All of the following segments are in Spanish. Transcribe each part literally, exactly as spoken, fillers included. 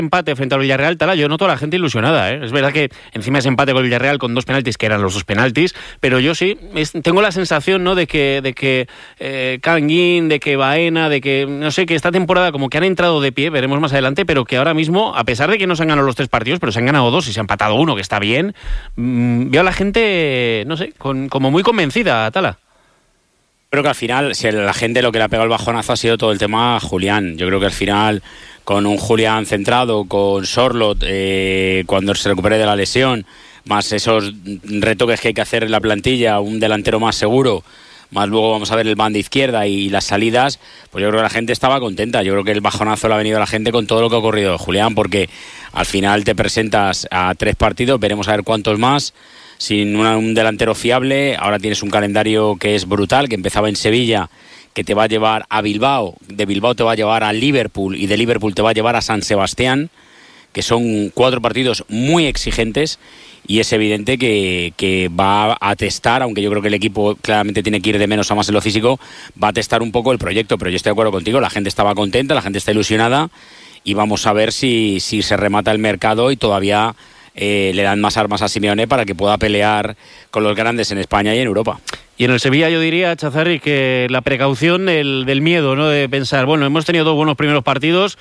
empate frente al Villarreal, Tala, yo noto a la gente ilusionada, ¿eh? Es verdad que encima ese empate con el Villarreal con dos penaltis, que eran los dos penaltis, pero yo sí, es, tengo la sensación, ¿no?, de que, de que eh, Canguín, de que Baena, de que, no sé, que esta temporada como que han entrado de pie, veremos más adelante, pero que ahora mismo, a pesar de que no se han ganado los tres partidos, pero se han ganado dos y se ha empatado uno, que está bien, mmm, veo a la gente, no sé, con, como muy convencida, Tala. Creo que al final, si la gente lo que le ha pegado el bajonazo ha sido todo el tema Julián. Yo creo que al final, con un Julián centrado, con Sorloth, eh, cuando se recupere de la lesión, más esos retoques que hay que hacer en la plantilla, un delantero más seguro, más luego vamos a ver el banda izquierda y las salidas, pues yo creo que la gente estaba contenta. Yo creo que el bajonazo le ha venido a la gente con todo lo que ha ocurrido, Julián, porque al final te presentas a tres partidos, veremos a ver cuántos más, sin una, un delantero fiable. Ahora tienes un calendario que es brutal, que empezaba en Sevilla, que te va a llevar a Bilbao, de Bilbao te va a llevar a Liverpool y de Liverpool te va a llevar a San Sebastián, que son cuatro partidos muy exigentes, y es evidente que, que va a testar, aunque yo creo que el equipo claramente tiene que ir de menos a más en lo físico, va a testar un poco el proyecto, pero yo estoy de acuerdo contigo, la gente estaba contenta, la gente está ilusionada, y vamos a ver si, si se remata el mercado y todavía Eh, le dan más armas a Simeone para que pueda pelear con los grandes en España y en Europa. Y en el Sevilla yo diría, Chazarri, que la precaución del, del miedo, ¿no?, de pensar, bueno, hemos tenido dos buenos primeros partidos,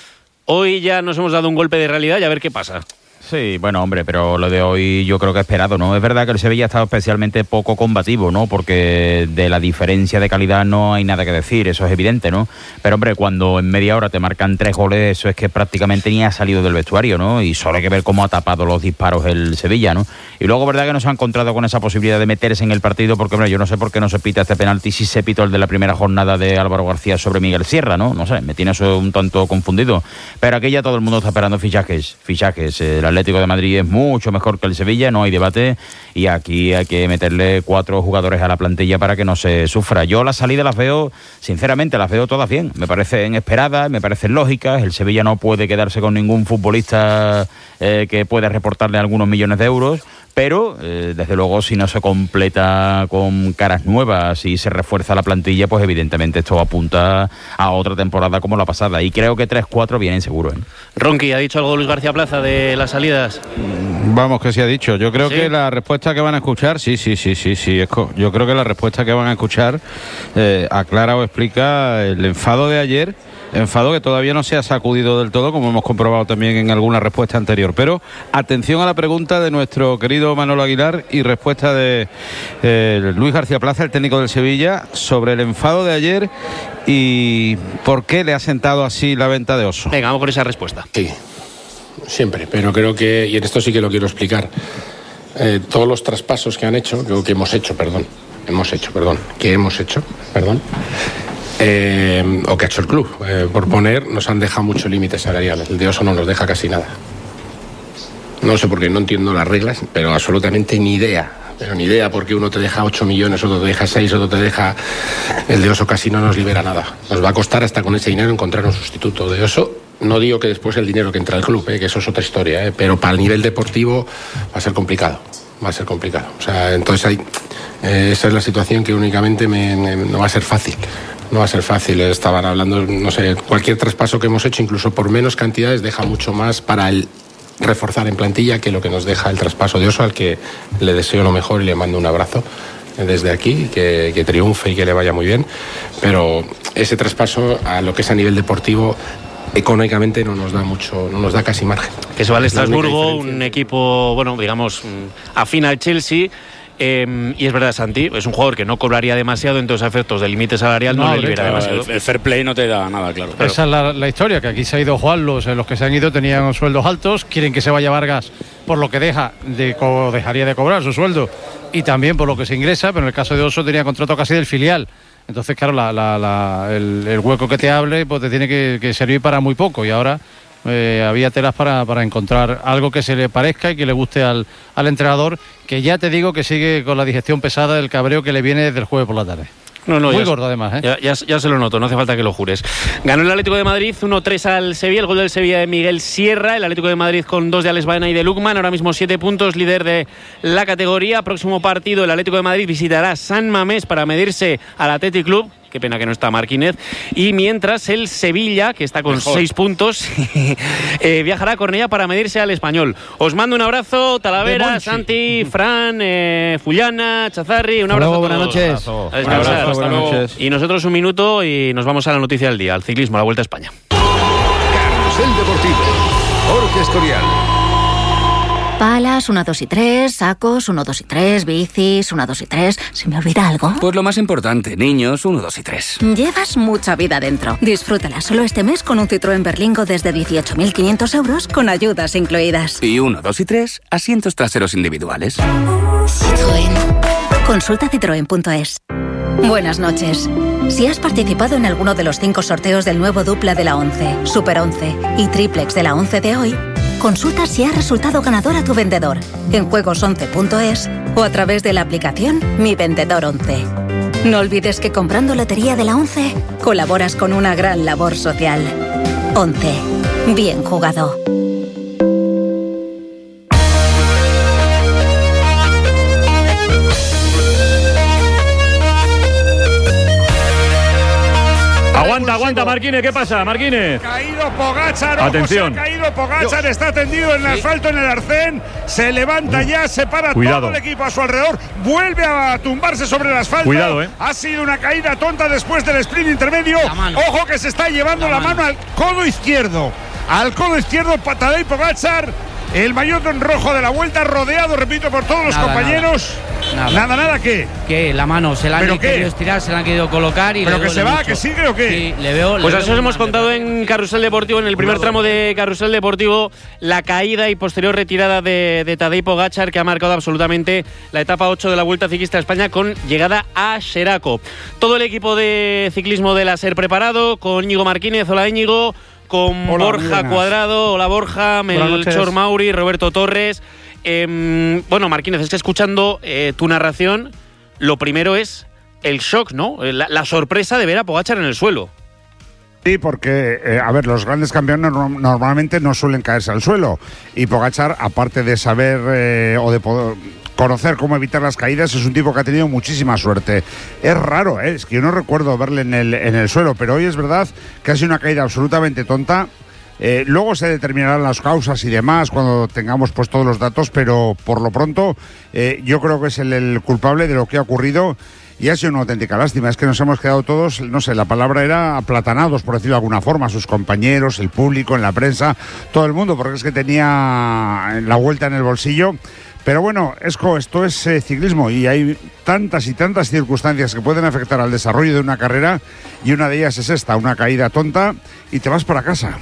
hoy ya nos hemos dado un golpe de realidad y a ver qué pasa. Sí, bueno, hombre, pero lo de hoy yo creo que es esperado, ¿no? Es verdad que el Sevilla ha estado especialmente poco combativo, ¿no? Porque de la diferencia de calidad no hay nada que decir, eso es evidente, ¿no? Pero, hombre, cuando en media hora te marcan tres goles, eso es que prácticamente ni ha salido del vestuario, ¿no? Y solo hay que ver cómo ha tapado los disparos el Sevilla, ¿no? Y luego, verdad que no se ha encontrado con esa posibilidad de meterse en el partido, porque, hombre, yo no sé por qué no se pita este penalti si se pitó el de la primera jornada de Álvaro García sobre Miguel Sierra, ¿no? No sé, me tiene eso un tanto confundido. Pero aquí ya todo el mundo está esperando fichajes, fichajes. El Atlético de Madrid es mucho mejor que el Sevilla, no hay debate, y aquí hay que meterle cuatro jugadores a la plantilla para que no se sufra. Yo las salidas las veo, sinceramente, las veo todas bien, me parecen esperadas, me parecen lógicas. El Sevilla no puede quedarse con ningún futbolista eh, que pueda reportarle algunos millones de euros, pero eh, desde luego si no se completa con caras nuevas y se refuerza la plantilla, pues evidentemente esto apunta a otra temporada como la pasada, y creo que tres cuatro vienen seguro, ¿eh? Ronqui, ¿ha dicho algo Luis García Plaza de las salidas? Vamos, que sí ha dicho. Yo creo ¿Sí? que la respuesta que van a escuchar, sí, sí, sí, sí, sí. Yo creo que la respuesta que van a escuchar eh, aclara o explica el enfado de ayer. Enfado que todavía no se ha sacudido del todo, como hemos comprobado también en alguna respuesta anterior. Pero atención a la pregunta de nuestro querido Manolo Aguilar y respuesta de eh, Luis García Plaza, el técnico del Sevilla, sobre el enfado de ayer y por qué le ha sentado así la venta de Oso. Venga, vamos con esa respuesta. Sí, siempre, pero creo que, y en esto sí que lo quiero explicar, eh, todos los traspasos que han hecho, creo que hemos hecho, perdón, hemos hecho, perdón, que hemos hecho, perdón, Eh, o que ha hecho el club, eh, por poner, nos han dejado mucho límite salarial. El de Oso no nos deja casi nada. No sé por qué, no entiendo las reglas, pero absolutamente ni idea. Pero ni idea, porque uno te deja ocho millones, otro te deja seis, otro te deja... El de Oso casi no nos libera nada. Nos va a costar hasta con ese dinero encontrar un sustituto de Oso. No digo que después el dinero que entra al club, eh, que eso es otra historia, eh, pero para el nivel deportivo va a ser complicado. Va a ser complicado. O sea, entonces hay, eh, esa es la situación que únicamente me, me, no va a ser fácil. No va a ser fácil. Estaban hablando, no sé, cualquier traspaso que hemos hecho, incluso por menos cantidades, deja mucho más para el reforzar en plantilla que lo que nos deja el traspaso de Oso, al que le deseo lo mejor y le mando un abrazo desde aquí, que, que triunfe y que le vaya muy bien. Pero ese traspaso, a lo que es a nivel deportivo, económicamente no nos da mucho, no nos da casi margen. Que se va al Estrasburgo, un equipo, bueno, digamos, afín al Chelsea. Eh, y es verdad, Santi, es un jugador que no cobraría demasiado, entonces a efectos del límite salarial no, no le libera demasiado. El, el fair play no te da nada, claro. Esa claro. es la, la historia, que aquí se ha ido Juan, los, los que se han ido tenían sueldos altos, quieren que se vaya Vargas por lo que deja de co- dejaría de cobrar su sueldo y también por lo que se ingresa, pero en el caso de Oso tenía contrato casi del filial. Entonces, claro, la, la, la, el, el hueco que te hable pues te tiene que, que servir para muy poco, y ahora eh, había telas para, para encontrar algo que se le parezca y que le guste al, al entrenador, que ya te digo que sigue con la digestión pesada del cabreo que le viene desde el jueves por la tarde. No, no, Muy ya, gordo además, ¿eh? Ya, ya, ya se lo noto, no hace falta que lo jures. Ganó el Atlético de Madrid uno tres al Sevilla, el gol del Sevilla de Miguel Sierra. El Atlético de Madrid con dos de Alex Baena y de Lukman, ahora mismo siete puntos, líder de la categoría. Próximo partido, el Atlético de Madrid visitará San Mamés para medirse al Athletic Club, Qué pena que no está Marquínez. Y mientras el Sevilla, que está con Mejor. seis puntos, eh, viajará a Cornellá para medirse al Español. Os mando un abrazo, Talavera, Santi, Fran, eh, Fullana, Chazarri. Un abrazo. Luego, buenas noches. A descansar. Abrazo, buenas noches. Y nosotros un minuto y nos vamos a la noticia del día, al ciclismo, a la Vuelta a España. Carrusel Deportivo. Jorge Escorial. Palas, uno, dos y tres, sacos, uno, dos y tres, bicis, uno, dos y tres. ¿Se me olvida algo? Pues lo más importante, niños, uno, dos y tres. Llevas mucha vida dentro. Disfrútala solo este mes con un Citroën Berlingo desde dieciocho mil quinientos euros con ayudas incluidas. Y uno, dos y tres, asientos traseros individuales. Citroën. Consulta citroen punto es. Buenas noches. Si has participado en alguno de los cinco sorteos del nuevo dupla de la once, Super once y Triplex de la once de hoy, consulta si ha resultado ganador a tu vendedor en juegos once punto es o a través de la aplicación Mi Vendedor once. No olvides que comprando Lotería de la once colaboras con una gran labor social. once. Bien jugado. Aguanta, aguanta, Marquínez, ¿qué pasa, Marquínez? Caído Pogačar, ojo, atención. Se ha caído Pogačar, está tendido en el asfalto en el arcén, se levanta ya, se para Cuidado. todo el equipo a su alrededor, vuelve a tumbarse sobre el asfalto. Cuidado, eh. Ha sido una caída tonta después del sprint intermedio. Ojo que se está llevando la, la mano. mano al codo izquierdo. Al codo izquierdo, Tadej Pogačar, el maillot rojo de la Vuelta, rodeado, repito, por todos los nada, compañeros. Nada. Nada, nada, ¿qué? Que la mano se la han querido estirar, se la han querido colocar y ¿Pero le que se va, mucho. que sigue o qué? Sí, le veo, pues le eso veo os hemos contado en Carrusel Deportivo, en el primer tramo de Carrusel Deportivo, la caída y posterior retirada de, de Tadej Pogačar, que ha marcado absolutamente la etapa ocho de la Vuelta Ciclista a España con llegada a Xeraco. Todo el equipo de ciclismo de la SER preparado, con Íñigo Marquínez. Hola, Íñigo. Con Hola, Borja Cuadrado. Hola, Borja. Melchor Mauri, Roberto Torres. Eh, bueno, Marquínez, es que escuchando eh, tu narración, lo primero es el shock, ¿no? La, la sorpresa de ver a Pogačar en el suelo. Sí, porque, eh, a ver, los grandes campeones no, normalmente no suelen caerse al suelo. Y Pogačar, aparte de saber eh, o de poder conocer cómo evitar las caídas, es un tipo que ha tenido muchísima suerte. Es raro, ¿eh? Es que yo no recuerdo verle en el, en el suelo, pero hoy es verdad que ha sido una caída absolutamente tonta. Eh, luego se determinarán las causas y demás cuando tengamos pues todos los datos, pero por lo pronto eh, yo creo que es el, el culpable de lo que ha ocurrido y ha sido una auténtica lástima. Es que nos hemos quedado todos, no sé, la palabra era aplatanados, por decirlo de alguna forma, sus compañeros, el público, en la prensa, todo el mundo, porque es que tenía la Vuelta en el bolsillo. Pero bueno, Esco, esto es eh, ciclismo y hay tantas y tantas circunstancias que pueden afectar al desarrollo de una carrera y una de ellas es esta, una caída tonta y te vas para casa.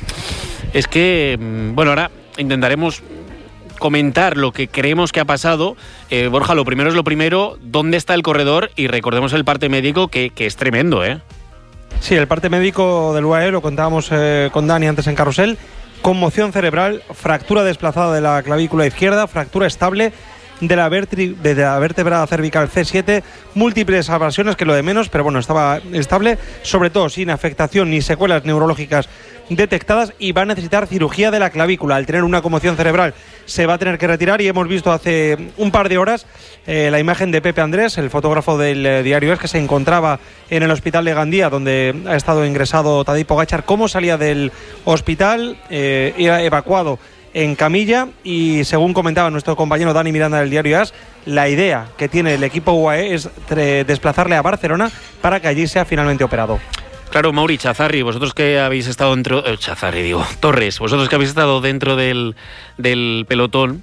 Es que, bueno, ahora intentaremos comentar lo que creemos que ha pasado. Eh, Borja, lo primero es lo primero, ¿dónde está el corredor? Y recordemos el parte médico que, que es tremendo, ¿eh? Sí, el parte médico del U A E lo contábamos eh, con Dani antes en Carrusel. Conmoción cerebral, fractura desplazada de la clavícula izquierda, fractura estable de la, vértebra, de la vértebra cervical C siete, múltiples abrasiones, que lo de menos, pero bueno, estaba estable, sobre todo sin afectación ni secuelas neurológicas detectadas, y va a necesitar cirugía de la clavícula. Al tener una conmoción cerebral se va a tener que retirar, y hemos visto hace un par de horas eh, la imagen de Pepe Andrés, el fotógrafo del eh, diario Es, que se encontraba en el hospital de Gandía, donde ha estado ingresado Tadej Pogačar. Cómo salía del hospital, eh, era evacuado en camilla, y según comentaba nuestro compañero Dani Miranda del diario As, la idea que tiene el equipo U A E es tre- desplazarle a Barcelona para que allí sea finalmente operado. Claro, Mauri, Chazarri, vosotros que habéis estado dentro... Eh, Chazarri, digo, Torres, vosotros que habéis estado dentro del, del pelotón,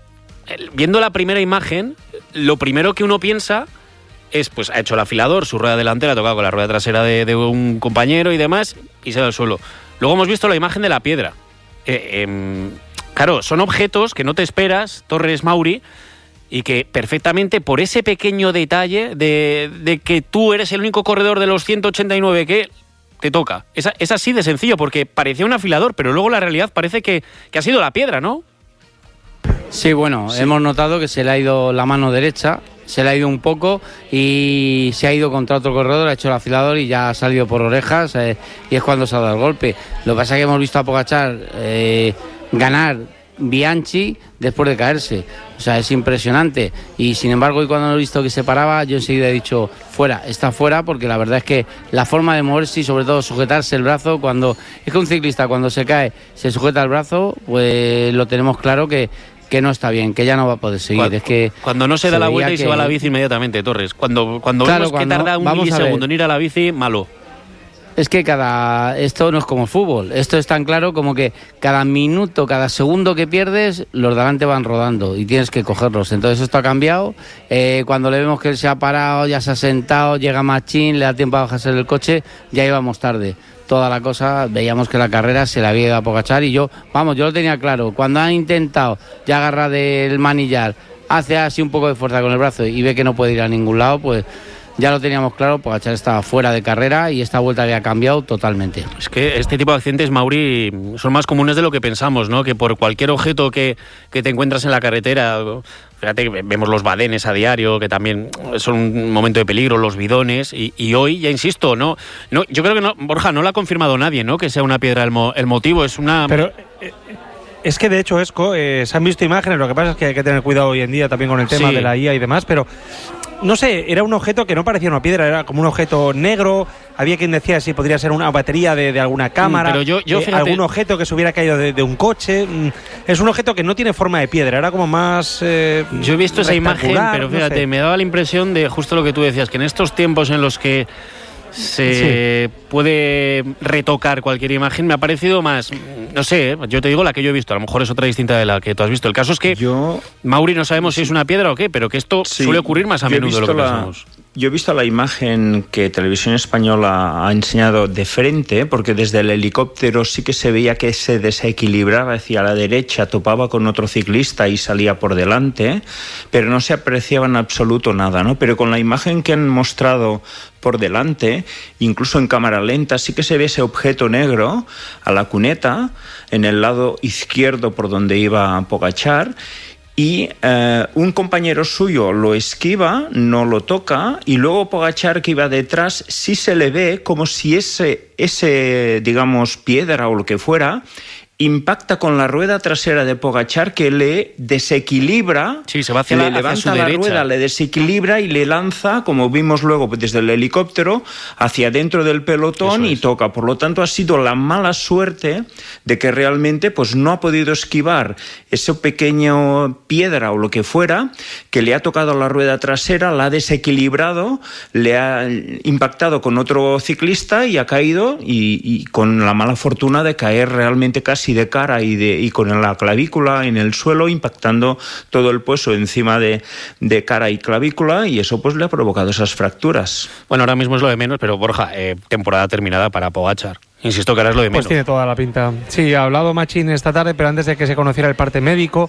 eh, viendo la primera imagen, lo primero que uno piensa es, pues ha hecho el afilador, su rueda delantera ha tocado con la rueda trasera de, de un compañero y demás, y se va al suelo. Luego hemos visto la imagen de la piedra. Eh, eh, claro, son objetos que no te esperas, Torres, Mauri, y que perfectamente por ese pequeño detalle de, de que tú eres el único corredor de los ciento ochenta y nueve que te toca. Es, es así de sencillo, porque parecía un afilador, pero luego la realidad parece que, que ha sido la piedra, ¿no? Sí, bueno, sí. Hemos notado que se le ha ido la mano derecha, se le ha ido un poco y se ha ido contra otro corredor, ha hecho el afilador y ya ha salido por orejas, eh, y es cuando se ha dado el golpe. Lo que pasa es que hemos visto a Pogačar eh, ganar Bianchi después de caerse. O sea, es impresionante. Y sin embargo, y cuando he visto que se paraba, yo enseguida he dicho, fuera, está fuera, porque la verdad es que la forma de moverse y sobre todo sujetarse el brazo, cuando es que un ciclista cuando se cae se sujeta el brazo, pues lo tenemos claro que que no está bien, que ya no va a poder seguir. Cuando, es que cuando no se, se da la vuelta y que... se va a la bici inmediatamente, Torres. Cuando, cuando claro, vemos cuando, que tarda un milisegundo en ir a la bici, malo. Es que cada esto no es como el fútbol. Esto es tan claro como que cada minuto, cada segundo que pierdes, los delante van rodando y tienes que cogerlos. Entonces esto ha cambiado. Eh, cuando le vemos que él se ha parado, ya se ha sentado, llega Machín, le da tiempo a bajarse del coche, ya íbamos tarde. Toda la cosa, veíamos que la carrera se la había ido a Pogačar y yo, vamos, yo lo tenía claro. Cuando han intentado ya agarrar del manillar, hace así un poco de fuerza con el brazo y ve que no puede ir a ningún lado, pues ya lo teníamos claro, Pogačar estaba fuera de carrera y esta vuelta había cambiado totalmente. Es que este tipo de accidentes, Mauri, son más comunes de lo que pensamos, ¿no? Que por cualquier objeto que, que te encuentras en la carretera, fíjate, vemos los badenes a diario, que también son un momento de peligro, los bidones, y, y hoy, ya insisto, no, no, yo creo que no, Borja, no lo ha confirmado nadie, ¿no? Que sea una piedra el, mo, el motivo, es una... Pero... Eh, Es que de hecho, Esco, eh, se han visto imágenes, lo que pasa es que hay que tener cuidado hoy en día también con el tema sí. de la I A y demás, pero no sé, era un objeto que no parecía una piedra, era como un objeto negro, había quien decía si podría ser una batería de, de alguna cámara, pero yo, yo, eh, fíjate, algún objeto que se hubiera caído de, de un coche, es un objeto que no tiene forma de piedra, era como más eh, yo he visto esa imagen, pero fíjate, no sé. Me daba la impresión de justo lo que tú decías, que en estos tiempos en los que se sí. puede retocar cualquier imagen, me ha parecido más, no sé, yo te digo la que yo he visto, a lo mejor es otra distinta de la que tú has visto. El caso es que yo, Mauri, no sabemos sí. si es una piedra o qué, pero que esto sí. suele ocurrir más a yo menudo de lo que la, pensamos. Yo he visto la imagen que Televisión Española ha enseñado de frente, porque desde el helicóptero sí que se veía que se desequilibraba hacia la derecha, topaba con otro ciclista y salía por delante, pero no se apreciaba en absoluto nada, ¿no? Pero con la imagen que han mostrado por delante, incluso en cámara lenta, sí que se ve ese objeto negro a la cuneta, en el lado izquierdo por donde iba Pogačar, y eh, un compañero suyo lo esquiva, no lo toca, y luego Pogačar, que iba detrás, sí se le ve como si ese, ese digamos, piedra o lo que fuera, impacta con la rueda trasera de Pogačar, que le desequilibra, sí, se va hacia le la, levanta hacia su la derecha. rueda, le desequilibra y le lanza, como vimos luego desde el helicóptero, hacia dentro del pelotón y toca. Por lo tanto, ha sido la mala suerte de que realmente pues, no ha podido esquivar esa pequeña piedra o lo que fuera, que le ha tocado la rueda trasera, la ha desequilibrado, le ha impactado con otro ciclista y ha caído, y, y con la mala fortuna de caer realmente casi de cara y, de, y con la clavícula en el suelo, impactando todo el peso encima de, de cara y clavícula, y eso pues le ha provocado esas fracturas. Bueno, ahora mismo es lo de menos, pero Borja, eh, temporada terminada para Pogačar. Insisto que ahora es lo de menos. Pues tiene toda la pinta. Sí, ha hablado Machín esta tarde, pero antes de que se conociera el parte médico,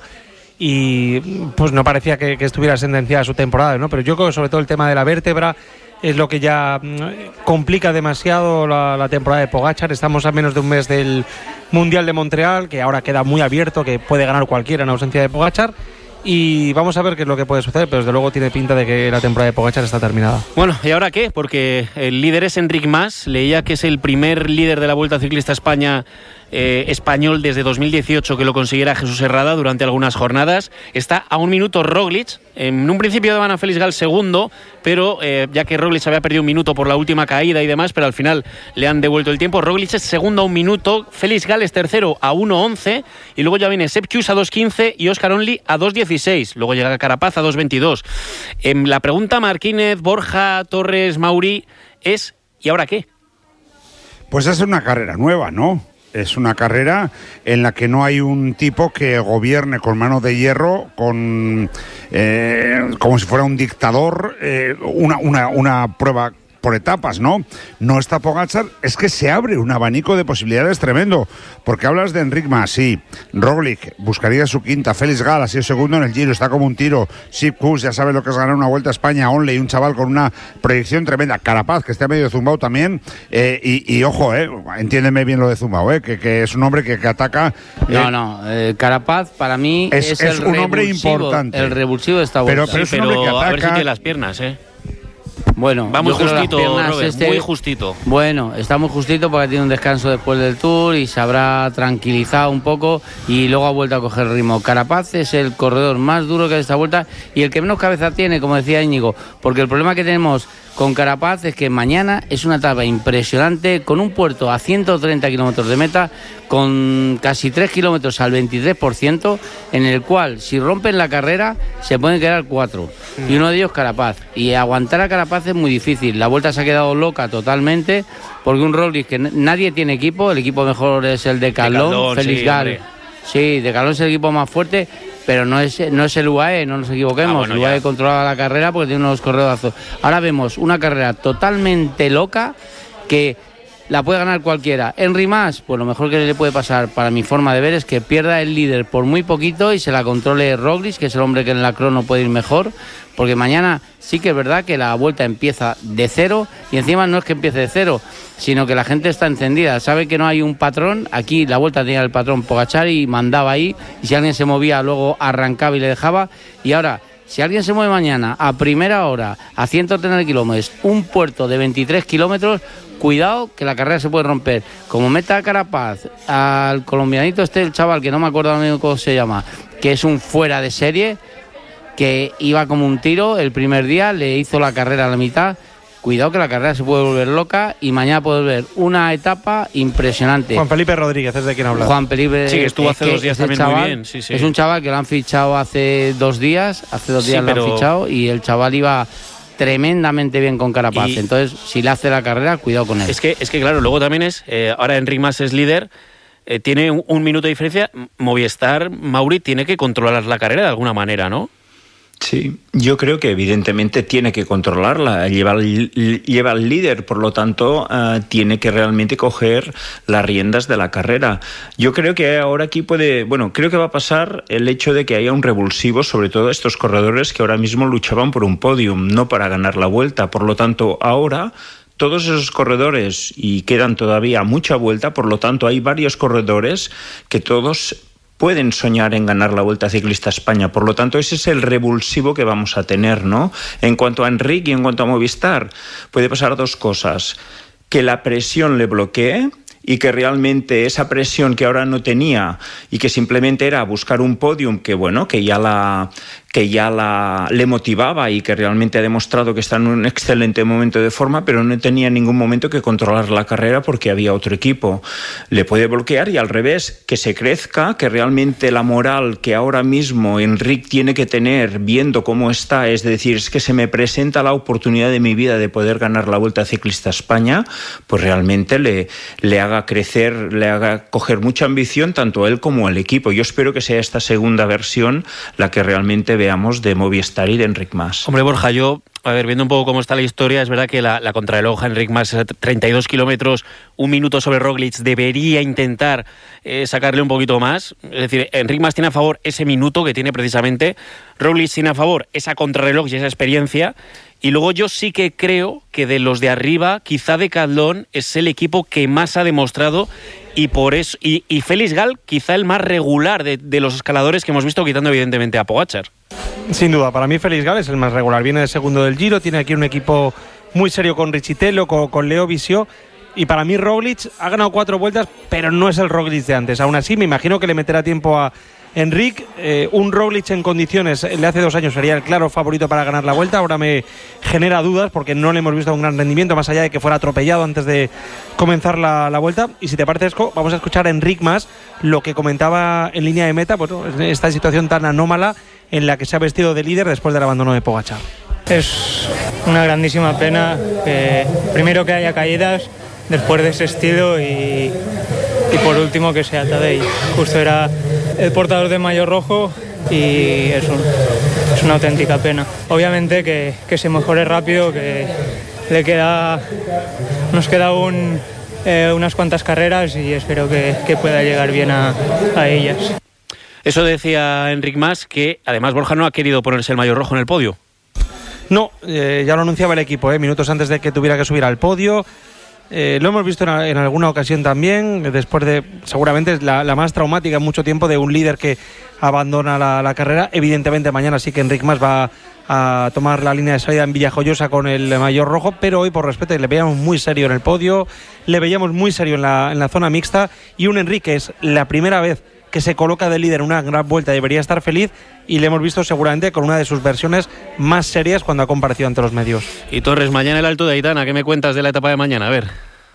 y pues no parecía que, que estuviera sentenciada su temporada, ¿no? Pero yo creo que sobre todo el tema de la vértebra es lo que ya complica demasiado la, la temporada de Pogačar. Estamos a menos de un mes del Mundial de Montreal, que ahora queda muy abierto, que puede ganar cualquiera en ausencia de Pogačar. Y vamos a ver qué es lo que puede suceder, pero desde luego tiene pinta de que la temporada de Pogačar está terminada. Bueno, ¿y ahora qué? Porque el líder es Enric Mas. Leía que es el primer líder de la Vuelta Ciclista a España eh, español desde dos mil dieciocho que lo consiguiera Jesús Herrada durante algunas jornadas. Está a un minuto Roglic. En un principio daban a Félix Gal segundo, pero eh, ya que Roglic había perdido un minuto por la última caída y demás, pero al final le han devuelto el tiempo. Roglic es segundo a un minuto, Félix Gal es tercero a uno once, y luego ya viene Sepp Kuss a dos quince y Óscar Only a dos dieciséis. Luego llega Carapaz a dos veintidós. Eh, la pregunta, Marquínez, Borja, Torres, Mauri, es ¿y ahora qué? Pues es una carrera nueva, ¿no? Es una carrera en la que no hay un tipo que gobierne con mano de hierro, con eh, como si fuera un dictador, eh, una, una, una prueba por etapas, ¿no? No está Pogačar, es que se abre un abanico de posibilidades tremendo, porque hablas de Enric Mas, sí, Roglic buscaría su quinta, Félix Gal ha sido segundo en el Giro, está como un tiro, Sepp Kuss ya sabe lo que es ganar una Vuelta a España, Onley, un chaval con una proyección tremenda, Carapaz, que está medio zumbao también, eh, y, y ojo, eh, entiéndeme bien lo de zumbao, eh, que, que es un hombre que, que ataca... Eh, no, no, eh, Carapaz para mí es, es, es el un hombre importante. El revulsivo de esta Vuelta. Pero, pero, sí, es un hombre pero que ataca, a ver si tiene las piernas, eh. Bueno, va muy yo creo las justito, piernas Robert, este- muy justito. Bueno, está muy justito porque tiene un descanso después del Tour y se habrá tranquilizado un poco y luego ha vuelto a coger ritmo. Carapaz es el corredor más duro que ha de esta vuelta y el que menos cabeza tiene, como decía Íñigo, porque el problema que tenemos con Carapaz es que mañana es una etapa impresionante con un puerto a ciento treinta kilómetros de meta, con casi tres kilómetros al veintitrés por ciento, en el cual si rompen la carrera se pueden quedar cuatro y uno de ellos Carapaz, y aguantar a Carapaz es muy difícil. La vuelta se ha quedado loca totalmente porque un Roglic que n- nadie tiene equipo, el equipo mejor es el de Calón, Decathlon, Félix sí, Gal, hombre. sí, de Calón es el equipo más fuerte, pero no es, no es el U A E, no nos equivoquemos. Ah, bueno, el U A E ya. controlaba la carrera porque tiene unos corredazos. Ahora vemos una carrera totalmente loca que la puede ganar cualquiera. Henry Mas, pues lo mejor que le puede pasar, para mi forma de ver, es que pierda el líder por muy poquito y se la controle Roglic, que es el hombre que en la crono puede ir mejor, porque mañana sí que es verdad que la vuelta empieza de cero y encima no es que empiece de cero, sino que la gente está encendida, sabe que no hay un patrón. Aquí la vuelta tenía el patrón Pogačar y mandaba ahí, y si alguien se movía luego arrancaba y le dejaba. Y ahora, si alguien se mueve mañana a primera hora a ciento treinta kilómetros, un puerto de veintitrés kilómetros, cuidado que la carrera se puede romper. Como meta a Carapaz, al colombianito este, el chaval que no me acuerdo ahora mismo cómo se llama, que es un fuera de serie, que iba como un tiro el primer día, le hizo la carrera a la mitad. Cuidado que la carrera se puede volver loca y mañana puede ver una etapa impresionante. Juan Felipe Rodríguez es de quien habla. Juan Felipe, Sí, que estuvo es hace dos días ese también muy chaval, bien, sí, sí. Es un chaval que lo han fichado hace dos días, hace dos Sí, días lo pero- han fichado y el chaval iba tremendamente bien con Carapaz. Y- Entonces, si le hace la carrera, cuidado con él. Es que, es que claro, luego también es, eh, ahora Enric Mas es líder, eh, tiene un, un minuto de diferencia, Movistar, Mauri, tiene que controlar la carrera de alguna manera, ¿no? Sí, yo creo que evidentemente tiene que controlarla, lleva el, lleva el líder, por lo tanto uh, tiene que realmente coger las riendas de la carrera. Yo creo que ahora aquí puede, bueno, creo que va a pasar el hecho de que haya un revulsivo, sobre todo estos corredores que ahora mismo luchaban por un podium, no para ganar la vuelta. Por lo tanto, ahora todos esos corredores, y quedan todavía mucha vuelta, por lo tanto hay varios corredores que todos pueden soñar en ganar la Vuelta Ciclista a España. Por lo tanto, ese es el revulsivo que vamos a tener, ¿no? En cuanto a Enric y en cuanto a Movistar, puede pasar dos cosas. Que la presión le bloquee y que realmente esa presión que ahora no tenía y que simplemente era buscar un podium que, bueno, que ya la... que ya la, le motivaba y que realmente ha demostrado que está en un excelente momento de forma, pero no tenía en ningún momento que controlar la carrera porque había otro equipo. Le puede bloquear y al revés, que se crezca, que realmente la moral que ahora mismo Enric tiene que tener viendo cómo está, es decir, es que se me presenta la oportunidad de mi vida de poder ganar la Vuelta Ciclista a España, pues realmente le, le haga crecer, le haga coger mucha ambición tanto a él como al equipo. Yo espero que sea esta segunda versión la que realmente veamos de Movistar y de Enric Mas. Hombre, Borja, yo, a ver, viendo un poco cómo está la historia, es verdad que la, la contrarreloj Enric Mas, treinta y dos kilómetros, un minuto sobre Roglic, debería intentar eh, sacarle un poquito más. Es decir, Enric Mas tiene a favor ese minuto que tiene precisamente, Roglic tiene a favor esa contrarreloj y esa experiencia. Y luego yo sí que creo que de los de arriba, quizá Decathlon es el equipo que más ha demostrado y por eso y, y Félix Gal quizá el más regular de, de los escaladores que hemos visto, quitando evidentemente a Pogačar. Sin duda, para mí Félix Gal es el más regular. Viene de segundo del Giro, tiene aquí un equipo muy serio con Richitello, con, con Leo Visio. Y para mí Roglic ha ganado cuatro vueltas, pero no es el Roglic de antes. Aún así, me imagino que le meterá tiempo a Enric. Eh, un Roglic en condiciones, de hace dos años sería el claro favorito para ganar la vuelta. Ahora me genera dudas porque no le hemos visto un gran rendimiento, más allá de que fuera atropellado antes de comenzar la, la vuelta. Y si te parece, Esco, vamos a escuchar a Enric Mas lo que comentaba en línea de meta, pues ¿no? Esta situación tan anómala en la que se ha vestido de líder después del abandono de Pogačar. Es una grandísima pena que primero que haya caídas después de ese estilo y, y por último que sea Tadej. Justo era el portador de maillot rojo y es, un, es una auténtica pena. Obviamente que, que se mejore rápido, que le queda, nos queda un, eh, unas cuantas carreras y espero que, que pueda llegar bien a, a ellas. Eso decía Enric Mas, que además Borja no ha querido ponerse el maillot rojo en el podio. No, eh, ya lo anunciaba el equipo, eh, minutos antes de que tuviera que subir al podio. Eh, lo hemos visto en, en alguna ocasión también, después de, seguramente es la, la más traumática en mucho tiempo, de un líder que abandona la, la carrera. Evidentemente mañana sí que Enric Mas va a tomar la línea de salida en Villajoyosa con el maillot rojo, pero hoy, por respeto, le veíamos muy serio en el podio, le veíamos muy serio en la, en la zona mixta, y un Enric que es la primera vez que se coloca de líder en una gran vuelta, debería estar feliz, y le hemos visto seguramente con una de sus versiones más serias cuando ha comparecido ante los medios. Y Torres, mañana el Alto de Aitana, ¿qué me cuentas de la etapa de mañana? A ver.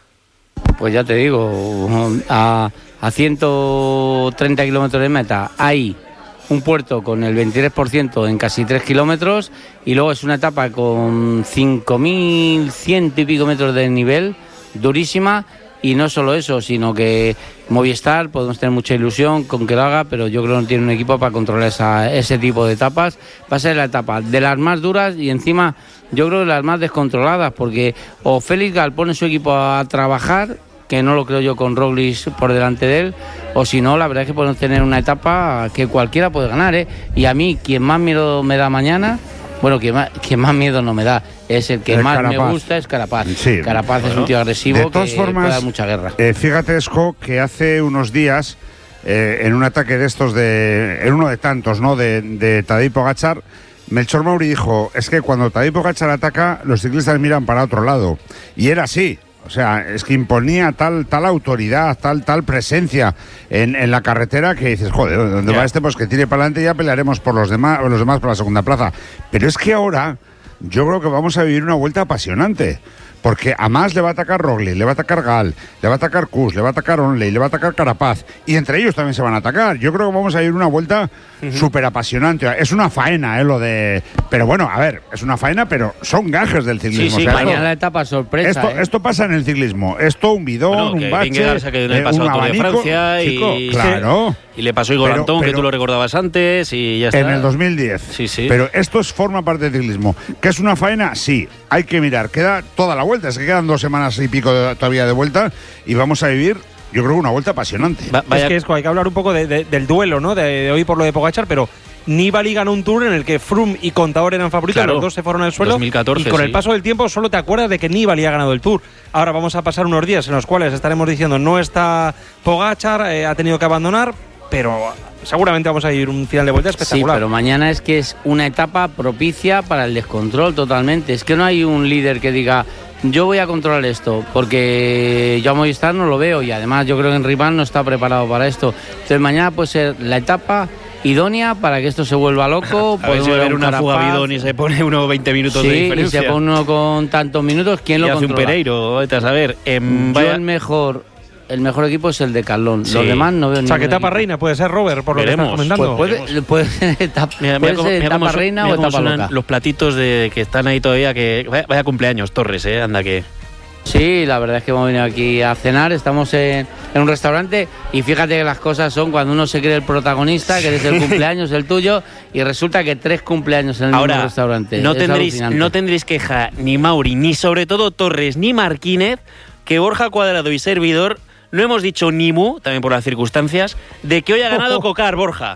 Pues ya te digo, a, a ciento treinta kilómetros de meta hay un puerto con el veintitrés por ciento en casi tres kilómetros, y luego es una etapa con cinco mil cien y pico metros de nivel, durísima. Y no solo eso, sino que Movistar, podemos tener mucha ilusión con que lo haga, pero yo creo que no tiene un equipo para controlar esa, ese tipo de etapas. Va a ser la etapa de las más duras y encima yo creo que las más descontroladas, porque o Félix Gal pone su equipo a trabajar, que no lo creo yo con Roglic por delante de él, o si no, la verdad es que podemos tener una etapa que cualquiera puede ganar, ¿eh? Y a mí, quien más miedo me da mañana... Bueno, quien más, quien más miedo no me da, es el que el más Carapaz. Me gusta, es Carapaz. Sí. Carapaz bueno, es un tío agresivo de todas que formas, puede dar mucha guerra. Eh, fíjate, Esco, que hace unos días, eh, en un ataque de estos, de en uno de tantos, ¿no?, de, de Tadej Pogačar, Melchor Mauri dijo, es que cuando Tadej Pogačar ataca, los ciclistas miran para otro lado. Y era así. O sea, es que imponía tal tal autoridad, tal tal presencia en, en la carretera que dices, joder, ¿dónde yeah. va este? Pues que tire para adelante y ya pelearemos por los demás, los demás por la segunda plaza. Pero es que ahora yo creo que vamos a vivir una vuelta apasionante. Porque a más le va a atacar Roglic, le va a atacar Gal, le va a atacar Kuss, le va a atacar Onley, le va a atacar Carapaz. Y entre ellos también se van a atacar. Yo creo que vamos a ir una vuelta uh-huh. súper apasionante. Es una faena, ¿eh? Lo de... Pero bueno, a ver, es una faena, pero son gajes del ciclismo. Sí, sí, o sea, mañana esto, la etapa sorpresa. Esto, ¿eh? esto pasa en el ciclismo. Esto, un bidón, bueno, que un bache, Vingegaard se quedó en el eh, pasado un Tour de abanico, Francia chico, y... Claro. Y le pasó Igor pero, Antón, pero, que tú lo recordabas antes, y ya está. En el dos mil diez. Sí, sí. Pero esto es, forma parte del ciclismo. ¿Que es una faena? Sí. Hay que mirar. Queda toda la vuelta. Es que quedan dos semanas y pico de, todavía de vuelta. Y vamos a vivir, yo creo, una vuelta apasionante. Va, es que es, hay que hablar un poco de, de, del duelo, ¿no? De, de hoy por lo de Pogačar, pero Nibali ganó un Tour en el que Froome y Contador eran favoritos, claro, los dos se fueron al suelo. dos mil catorce, y con sí. el paso del tiempo solo te acuerdas de que Nibali ha ganado el Tour. Ahora vamos a pasar unos días en los cuales estaremos diciendo no está Pogačar, eh, ha tenido que abandonar, pero seguramente vamos a ir un final de vuelta espectacular. Sí, pero mañana es que es una etapa propicia para el descontrol totalmente. Es que no hay un líder que diga yo voy a controlar esto, porque yo a Movistar no lo veo, y además yo creo que Enric Mas no está preparado para esto. Entonces mañana puede ser la etapa idónea para que esto se vuelva loco. A ver si va a haber una fuga bidón y se pone uno veinte minutos sí, de diferencia. Y se pone uno con tantos minutos, ¿quién y lo hace controla? Un Pereiro, vete a saber. Eh, yo vaya... el mejor... El mejor equipo es el de Carlón. Sí. Los demás no veo ningún. O sea, que etapa reina puede ser Robert, por Veremos. lo que estás comentando. Pues puede, puede ser etapa, mira, puede mira ser cómo, etapa mira reina mira o etapa loca. Los platitos de que están ahí todavía, que vaya, vaya cumpleaños, Torres, eh, anda que... Sí, la verdad es que hemos venido aquí a cenar, estamos en, en un restaurante y fíjate que las cosas son cuando uno se cree el protagonista, que eres el cumpleaños, el tuyo, y resulta que tres cumpleaños en el Ahora, mismo restaurante. No es tendréis, alucinante. no tendréis queja ni Mauri, ni sobre todo Torres, ni Marquínez, que Borja Cuadrado y servidor no hemos dicho ni mu, también por las circunstancias, de que hoy ha ganado oh, oh. Cocar, Borja.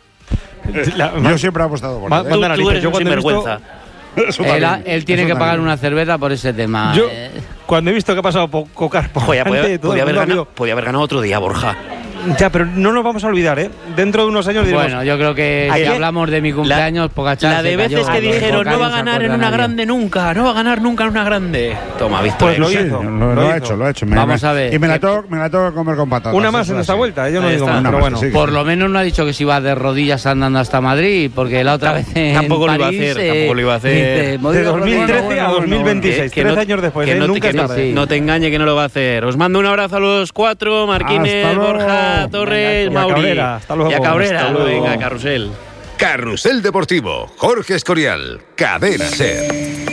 La, yo siempre he apostado por él. Tú, tú eres un sinvergüenza. Él, él tiene que pagar una cerveza por ese tema. Yo, eh. cuando he visto que ha pasado por Cocar, por Joder, podía, podía, haber ganado, podía haber ganado otro día, Borja. Ya, pero no nos vamos a olvidar, ¿eh? Dentro de unos años diremos... Bueno, yo creo que si hablamos de mi cumpleaños, Pogačar... La de veces que dijeron, no va a ganar en una grande nunca, no va a ganar nunca en una grande. Toma, victoria. Pues lo hizo. Lo, lo, lo ha hecho, lo ha hecho. Me, vamos me, a ver. Y me la, tengo, me la tengo que comer con patatas. Una más en esta vuelta, yo no digo más, pero bueno. Por lo menos no ha dicho que se iba de rodillas andando hasta Madrid, porque la otra vez en Tampoco lo iba a París, hacer, tampoco lo iba a hacer. De dos mil trece a dos mil veintiséis, trece años después, nunca es tarde. No te engañe que no lo va a hacer. Os mando un abrazo a los cuatro, Marquínez, Borja, Torres, Mauri. Cabrera, hasta luego. Y a Cabrera, hasta luego. Venga, Carrusel. Carrusel Deportivo, Jorge Escorial, Cadena SER.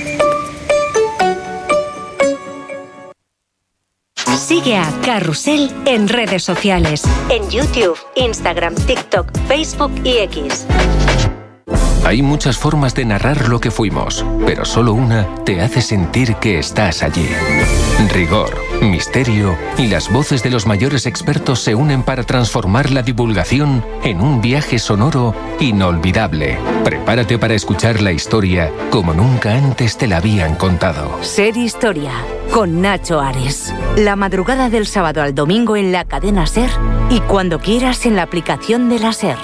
Sigue a Carrusel en redes sociales, en YouTube, Instagram, TikTok, Facebook y X. Hay muchas formas de narrar lo que fuimos, pero solo una te hace sentir que estás allí. Rigor, misterio y las voces de los mayores expertos se unen para transformar la divulgación en un viaje sonoro inolvidable. Prepárate para escuchar la historia como nunca antes te la habían contado. Ser Historia, con Nacho Ares. La madrugada del sábado al domingo en la cadena SER y cuando quieras en la aplicación de la SER.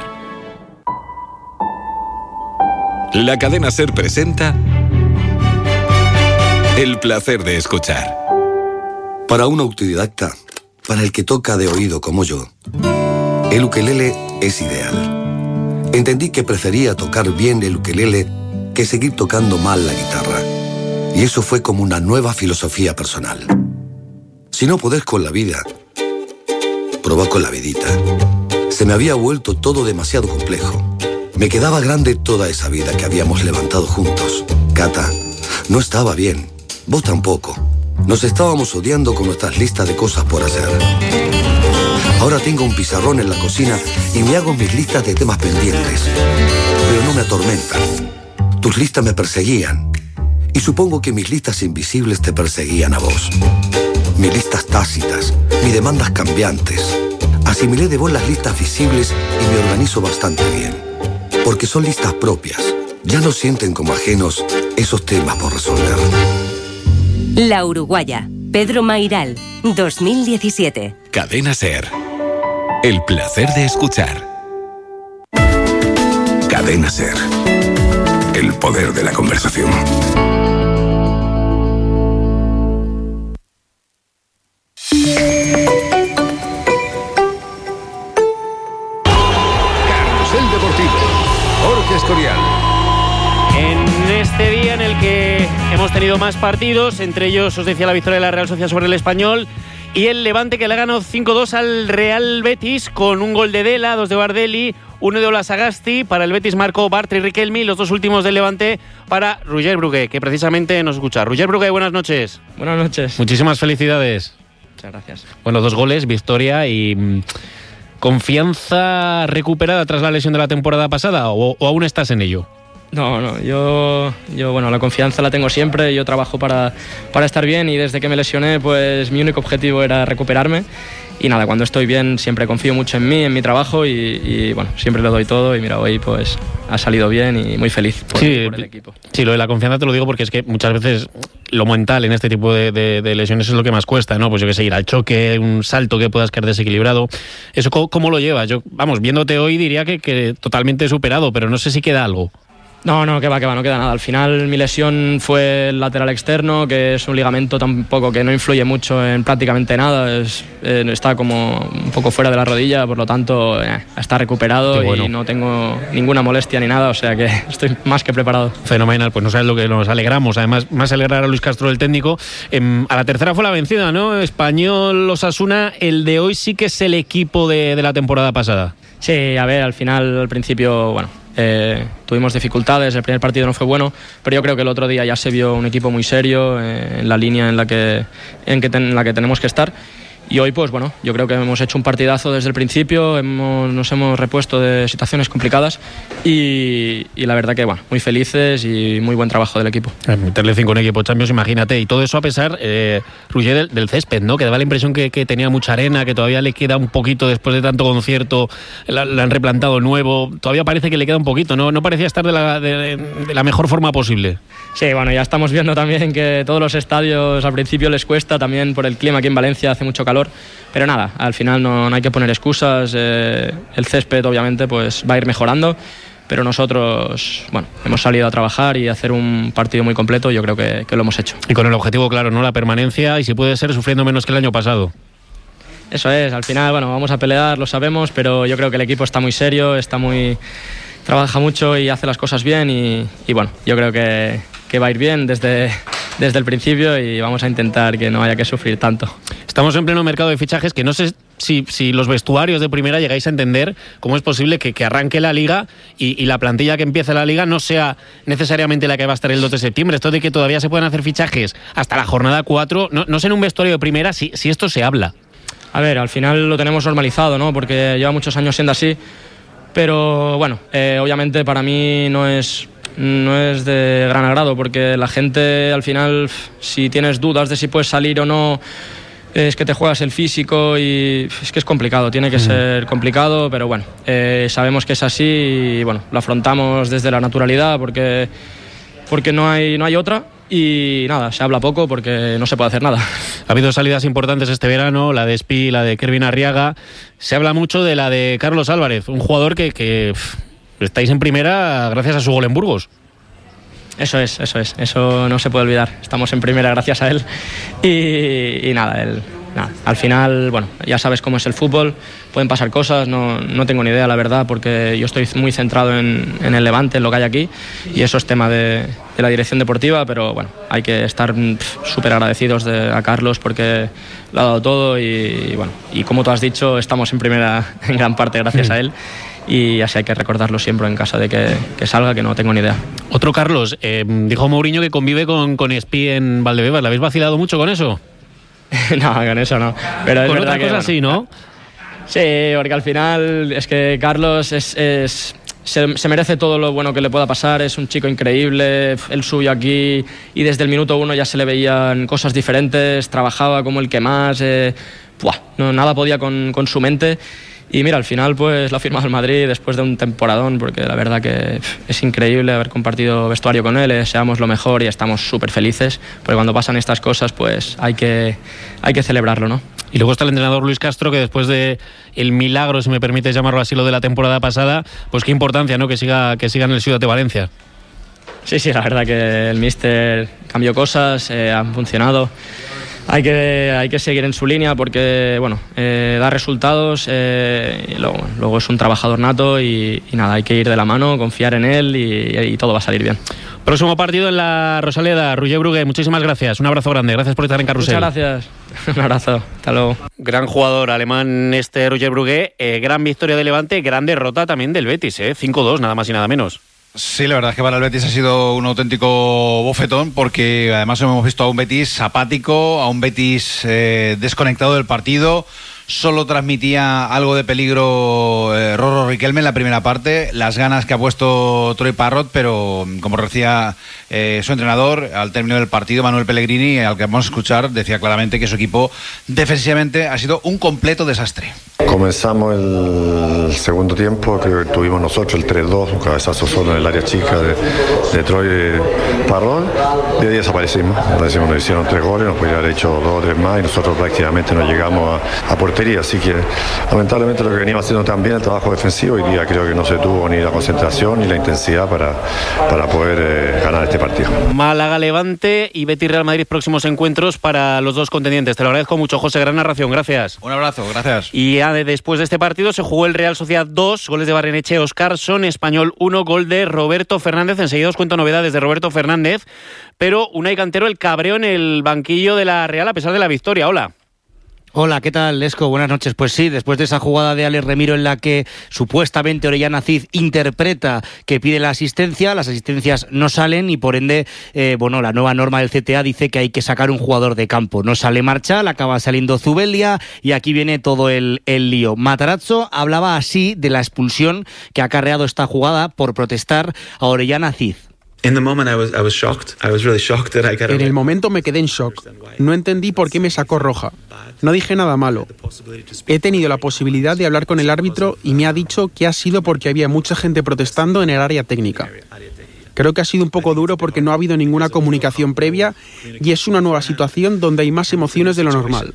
La cadena SER presenta El placer de escuchar. Para un autodidacta, para el que toca de oído como yo, el ukelele es ideal. Entendí que prefería tocar bien el ukelele que seguir tocando mal la guitarra. Y eso fue como una nueva filosofía personal. Si no podés con la vida, probá con la vidita. Se me había vuelto todo demasiado complejo. Me quedaba grande toda esa vida que habíamos levantado juntos. Cata, no estaba bien. Vos tampoco. Nos estábamos odiando con nuestras listas de cosas por hacer. Ahora tengo un pizarrón en la cocina y me hago mis listas de temas pendientes. Pero no me atormentan. Tus listas me perseguían. Y supongo que mis listas invisibles te perseguían a vos. Mis listas tácitas, mis demandas cambiantes. Asimilé de vos las listas visibles y me organizo bastante bien. Porque son listas propias. Ya no sienten como ajenos esos temas por resolver. La Uruguaya. Pedro Mairal, dos mil diecisiete. Cadena SER. El placer de escuchar. Cadena SER. El poder de la conversación. Carrusel Deportivo. Jorge Escorial. En este día en el que hemos tenido más partidos, entre ellos os decía la victoria de la Real Sociedad sobre el Español y el Levante que le ha ganado cinco dos al Real Betis con un gol de Dela, dos de Bardelli, uno de Ola Sagasti. Para el Betis marcó Bartra y Riquelme, los dos últimos del Levante para Roger Brugué, que precisamente nos escucha. Roger Brugué, buenas noches. Buenas noches. Muchísimas felicidades. Muchas gracias. Bueno, dos goles, victoria y mmm, confianza recuperada tras la lesión de la temporada pasada, o, o aún estás en ello. No, no, yo, yo, bueno, la confianza la tengo siempre, yo trabajo para, para estar bien y desde que me lesioné, pues mi único objetivo era recuperarme y nada, cuando estoy bien siempre confío mucho en mí, en mi trabajo y, y bueno, siempre lo doy todo y mira, hoy pues ha salido bien y muy feliz por, sí, por el equipo. Sí, lo de la confianza te lo digo porque es que muchas veces lo mental en este tipo de, de, de lesiones es lo que más cuesta, ¿no? Pues yo que sé, ir al choque, un salto que puedas caer desequilibrado. ¿Eso cómo, cómo lo llevas? Yo, vamos, viéndote hoy diría que, que totalmente superado, pero no sé si queda algo. No, no, que va, que va, no queda nada. Al final mi lesión fue el lateral externo, que es un ligamento tampoco que no influye mucho en prácticamente nada. Es, eh, está como un poco fuera de la rodilla, por lo tanto eh, está recuperado bueno. Y no tengo ninguna molestia ni nada, o sea que estoy más que preparado. Fenomenal, pues no sabes lo que nos alegramos. Además, más alegrar a Luis Castro, el técnico. Eh, a la tercera fue la vencida, ¿no? Español, Osasuna, el de hoy sí que es el equipo de, de la temporada pasada. Sí, a ver, al final, al principio, bueno, eh, tuvimos dificultades, el primer partido no fue bueno, pero yo creo que el otro día ya se vio un equipo muy serio, eh, en la línea en la que, en, que ten, en la que tenemos que estar. Y hoy, pues bueno, yo creo que hemos hecho un partidazo desde el principio, hemos, nos hemos repuesto de situaciones complicadas y, y la verdad que, bueno, muy felices y muy buen trabajo del equipo. Meterle cinco en equipo Champions, imagínate, y todo eso a pesar, eh, Roger, del, del césped, ¿no? Que daba la impresión que, que tenía mucha arena, que todavía le queda un poquito después de tanto concierto, la, la han replantado nuevo, todavía parece que le queda un poquito, ¿no? No parecía estar de la, de, de la mejor forma posible. Sí, bueno, ya estamos viendo también que todos los estadios al principio les cuesta, también por el clima aquí en Valencia hace mucho calor, pero nada, al final no, no hay que poner excusas, eh, el césped obviamente pues va a ir mejorando, pero nosotros, bueno, hemos salido a trabajar y a hacer un partido muy completo, yo creo que, que lo hemos hecho. Y con el objetivo claro, ¿no? La permanencia y si puede ser sufriendo menos que el año pasado. Eso es, al final, bueno, vamos a pelear, lo sabemos, pero yo creo que el equipo está muy serio, está muy... trabaja mucho y hace las cosas bien y, y bueno, yo creo que, que va a ir bien desde, desde el principio y vamos a intentar que no haya que sufrir tanto. Estamos en pleno mercado de fichajes que no sé si, si los vestuarios de primera llegáis a entender cómo es posible que, que arranque la Liga y, y la plantilla que empiece la Liga no sea necesariamente la que va a estar el dos de septiembre. Esto de que todavía se pueden hacer fichajes hasta la jornada cuatro, no, no sé en un vestuario de primera si, si esto se habla. A ver, al final lo tenemos normalizado, ¿no? Porque lleva muchos años siendo así. Pero bueno, eh, obviamente para mí no es, no es de gran agrado porque la gente al final, si tienes dudas de si puedes salir o no, es que te juegas el físico y es que es complicado, tiene que mm. ser complicado, pero bueno, eh, sabemos que es así y bueno, lo afrontamos desde la naturalidad porque, porque no hay, no hay otra. y nada, se habla poco porque no se puede hacer nada. Ha habido salidas importantes este verano, la de Espi, la de Kervin Arriaga. Se habla mucho de la de Carlos Álvarez, un jugador que, que pff, estáis en primera gracias a su gol en Burgos. Eso es, eso es, eso no se puede olvidar. Estamos en primera gracias a él y, y nada, él... Nada, al final, bueno, ya sabes cómo es el fútbol, pueden pasar cosas, no, no tengo ni idea, la verdad, porque yo estoy muy centrado en, en el Levante, en lo que hay aquí, y eso es tema de, de la dirección deportiva, pero bueno, hay que estar súper agradecidos de, a Carlos porque lo ha dado todo y, y bueno, y como tú has dicho, estamos en primera en gran parte gracias a él. Y así hay que recordarlo siempre en caso de que, que salga, que no tengo ni idea. Otro Carlos, eh, dijo Mourinho que convive con, con Espi en Valdebebas, ¿le habéis vacilado mucho con eso? No, con eso no. Pero es con verdad otra cosa que, sí, ¿no? Sí, porque al final es que Carlos es, es se, se merece todo lo bueno que le pueda pasar. Es un chico increíble, el suyo aquí, y desde el minuto uno ya se le veían cosas diferentes. Trabajaba como el que más. Eh, ¡buah! No, nada podía con, con su mente. Y mira, al final pues lo ha firmado el Madrid después de un temporadón, porque la verdad que es increíble haber compartido vestuario con él, deseamos lo mejor y estamos súper felices, porque cuando pasan estas cosas pues hay que, hay que celebrarlo, ¿no? Y luego está el entrenador Luis Castro, que después de el milagro, si me permites llamarlo así, lo de la temporada pasada, pues qué importancia, ¿no?, que siga, que siga en el Ciudad de Valencia. Sí, sí, la verdad que el míster cambió cosas, eh, han funcionado. Hay que, hay que seguir en su línea porque, bueno, eh, da resultados, eh, y luego, luego es un trabajador nato y, y nada, hay que ir de la mano, confiar en él y, y todo va a salir bien. Próximo partido en la Rosaleda, Roger Brugué, muchísimas gracias, un abrazo grande, gracias por estar en Carrusel. Muchas gracias, un abrazo, hasta luego. Gran jugador alemán este Roger Brugué, eh, gran victoria de Levante, gran derrota también del Betis, eh, cinco dos, nada más y nada menos. Sí, la verdad es que para el Betis ha sido un auténtico bofetón porque además hemos visto a un Betis apático, a un Betis eh, desconectado del partido. Solo transmitía algo de peligro eh, Rorro Riquelme en la primera parte, las ganas que ha puesto Troy Parrott, pero como decía eh, su entrenador, al término del partido, Manuel Pellegrini, al que vamos a escuchar, decía claramente que su equipo defensivamente ha sido un completo desastre. Comenzamos el segundo tiempo, creo que tuvimos nosotros el tres dos, un cabezazo solo en el área chica de, de Troy Parrott, y ahí desaparecimos, desaparecimos, nos hicieron tres goles, nos podían haber hecho dos o tres más y nosotros prácticamente no llegamos a, a puerta. Así que lamentablemente lo que veníamos haciendo también el trabajo defensivo, hoy día creo que no se tuvo ni la concentración ni la intensidad para, para poder eh, ganar este partido. Málaga, Levante y Betis Real Madrid, próximos encuentros para los dos contendientes. Te lo agradezco mucho, José, gran narración, gracias. Un abrazo, gracias. Y ya de, después de este partido se jugó el Real Sociedad dos, goles de Barrenechea, Oscarson, Español uno, gol de Roberto Fernández. Enseguida os cuento novedades de Roberto Fernández, pero Unai Cantero, el cabreo en el banquillo de la Real a pesar de la victoria. Hola. Hola, ¿qué tal, Lesco? Buenas noches. Pues sí, después de esa jugada de Alex Remiro en la que supuestamente Orellana Cid interpreta que pide la asistencia, las asistencias no salen y por ende, eh, bueno, la nueva norma del C T A dice que hay que sacar un jugador de campo. No sale Marchal, acaba saliendo Zubeldia y aquí viene todo el, el lío. Matarazzo hablaba así de la expulsión que ha acarreado esta jugada por protestar a Orellana Cid. En el momento me quedé en shock. No entendí por qué me sacó roja. No dije nada malo. He tenido la posibilidad de hablar con el árbitro y me ha dicho que ha sido porque había mucha gente protestando en el área técnica. Creo que ha sido un poco duro porque no ha habido ninguna comunicación previa y es una nueva situación donde hay más emociones de lo normal.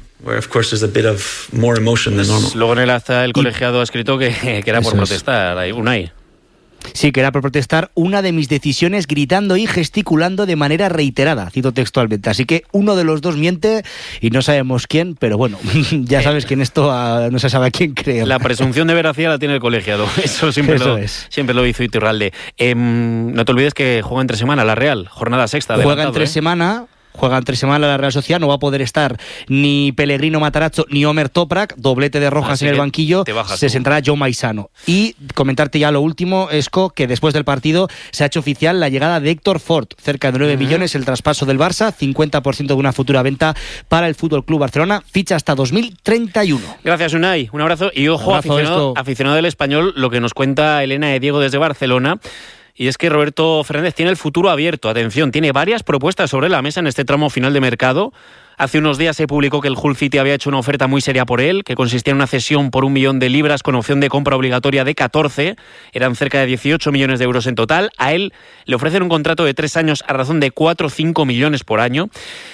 Luego en el acta el colegiado ha escrito que, que era por Eso protestar, Unai. Sí, que era por protestar una de mis decisiones gritando y gesticulando de manera reiterada, cito textualmente. Así que uno de los dos miente y no sabemos quién, pero bueno, ya sabes que en esto a, no se sabe a quién creer. La presunción de veracidad la tiene el colegiado, eso siempre, eso lo, es. siempre lo hizo Iturralde. Eh, no te olvides que juega entre semana la Real, jornada sexta. Juega entre ¿eh? semana... Juega entre semana la Real Sociedad, no va a poder estar ni Pellegrino Matarazzo ni Omer Toprak, doblete de Rojas Así en el banquillo, se sentará Joe Maisano. Y comentarte ya lo último, Esco, que después del partido se ha hecho oficial la llegada de Héctor Fort, cerca de nueve uh-huh. millones, el traspaso del Barça, cincuenta por ciento de una futura venta para el F C Barcelona, ficha hasta dos mil treinta y uno. Gracias, Unai, un abrazo y ojo, abrazo, aficionado, aficionado del Español, lo que nos cuenta Elena de Diego desde Barcelona, Y es que Roberto Fernández tiene el futuro abierto. Atención, tiene varias propuestas sobre la mesa en este tramo final de mercado. Hace unos días se publicó que el Hull City había hecho una oferta muy seria por él, que consistía en una cesión por un millón de libras con opción de compra obligatoria de catorce. Eran cerca de dieciocho millones de euros en total. A él le ofrecen un contrato de tres años a razón de cuatro o cinco millones por año.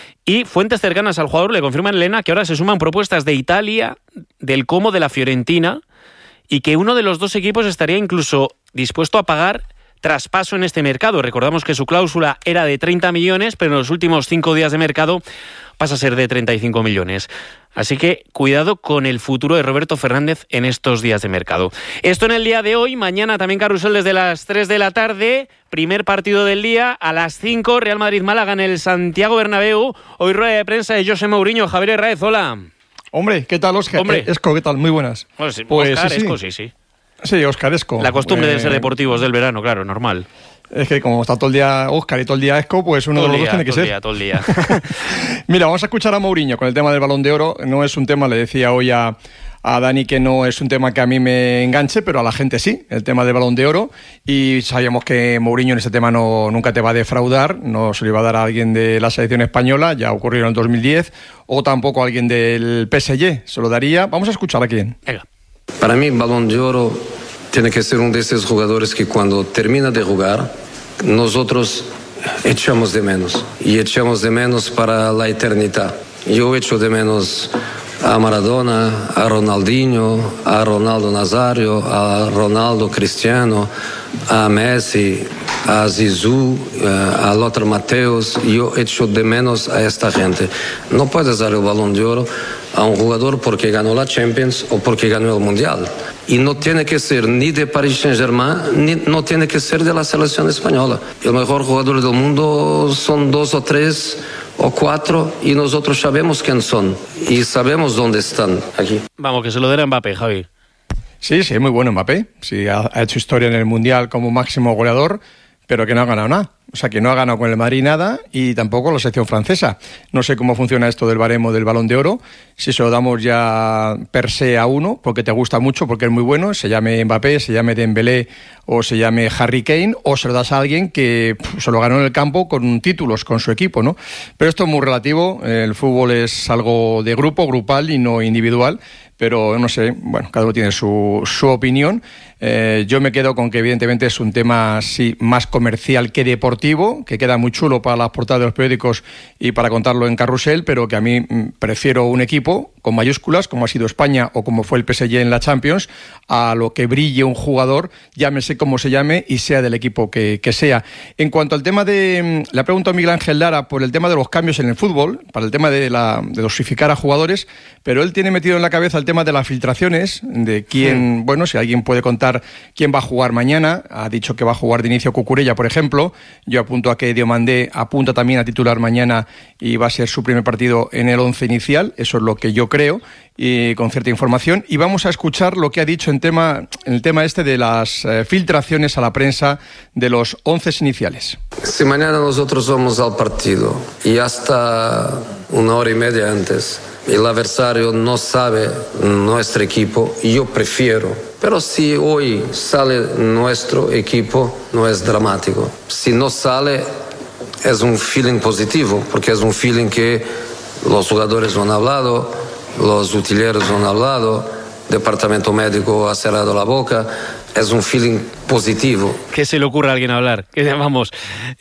Y fuentes cercanas al jugador le confirman, Elena, que ahora se suman propuestas de Italia, del Como, de la Fiorentina, y que uno de los dos equipos estaría incluso dispuesto a pagar traspaso en este mercado. Recordamos que su cláusula era de treinta millones, pero en los últimos cinco días de mercado pasa a ser de treinta y cinco millones. Así que cuidado con el futuro de Roberto Fernández en estos días de mercado. Esto en el día de hoy. Mañana también carrusel desde las tres de la tarde. Primer partido del día a las cinco. Real Madrid-Málaga en el Santiago Bernabéu. Hoy rueda de prensa de José Mourinho. Javier Herráez, hola. Hombre, ¿qué tal, Óscar? Hombre. Eh, Esco, ¿qué tal? Muy buenas. Pues, sí, pues Óscar, sí, sí. Esco, sí, sí. Sí, Óscar Esco. La costumbre eh, de ser deportivos del verano, claro, normal. Es que como está todo el día Óscar y todo el día Esco, pues uno Todo de los el dos día, tiene que todo el ser. día, todo el día. Mira, vamos a escuchar a Mourinho con el tema del Balón de Oro. No es un tema, le decía hoy a, a Dani que no es un tema que a mí me enganche, pero a la gente sí, el tema del Balón de Oro. Y sabíamos que Mourinho en ese tema no, nunca te va a defraudar, no se lo iba a dar a alguien de la selección española, ya ocurrió en el dos mil diez, o tampoco a alguien del P S G, se lo daría. Vamos a escuchar a quién. Venga. Para mí, Balón de Oro tiene que ser uno de esos jugadores que cuando termina de jugar, nosotros echamos de menos. Y echamos de menos para la eternidad. Yo echo de menos a Maradona, a Ronaldinho, a Ronaldo Nazario, a Ronaldo Cristiano, a Messi, a Zizou, a Lothar Matthäus. Yo echo de menos a esta gente. No puedes dar el Balón de Oro a un jugador porque ganó la Champions o porque ganó el Mundial. Y no tiene que ser ni de Paris Saint-Germain, ni no tiene que ser de la selección española. El mejor jugador del mundo son dos o tres o cuatro y nosotros sabemos quién son y sabemos dónde están aquí. Vamos, que se lo den a Mbappé, Javi. Sí, sí, muy bueno Mbappé. Sí, ha, ha hecho historia en el Mundial como máximo goleador, pero que no ha ganado nada. O sea, que no ha ganado con el Madrid nada y tampoco la selección francesa. No sé cómo funciona esto del baremo del Balón de Oro, si se lo damos ya per se a uno, porque te gusta mucho, porque es muy bueno, se llame Mbappé, se llame Dembélé o se llame Harry Kane, o se lo das a alguien que pff, se lo ganó en el campo con títulos, con su equipo, ¿no? Pero esto es muy relativo, el fútbol es algo de grupo, grupal y no individual, pero no sé, bueno, cada uno tiene su, su opinión. Eh, yo me quedo con que evidentemente es un tema sí, más comercial que deportivo, que queda muy chulo para las portadas de los periódicos y para contarlo en carrusel, pero que a mí mm, prefiero un equipo con mayúsculas, como ha sido España o como fue el P S G en la Champions, a lo que brille un jugador, llámese como se llame y sea del equipo que, que sea. En cuanto al tema de, le pregunto a Miguel Ángel Lara por el tema de los cambios en el fútbol, para el tema de, la, de dosificar a jugadores, pero él tiene metido en la cabeza el tema de las filtraciones, de quién, sí. bueno, si alguien puede contar quién va a jugar mañana. Ha dicho que va a jugar de inicio Cucurella, por ejemplo. Yo apunto a que Diomandé apunta también a titular mañana y va a ser su primer partido en el once inicial. Eso es lo que yo creo, y con cierta información. Y vamos a escuchar lo que ha dicho en tema en el tema este de las eh, filtraciones a la prensa de los once iniciales. Si mañana nosotros vamos al partido y hasta una hora y media antes el adversario no sabe nuestro equipo, yo prefiero. Pero si hoy sale nuestro equipo, no es dramático. Si no sale, es un feeling positivo, porque es un feeling que los jugadores no han hablado, los utileros no han hablado, el departamento médico ha cerrado la boca. Es un feeling positivo. Que se le ocurra a alguien hablar. Que vamos,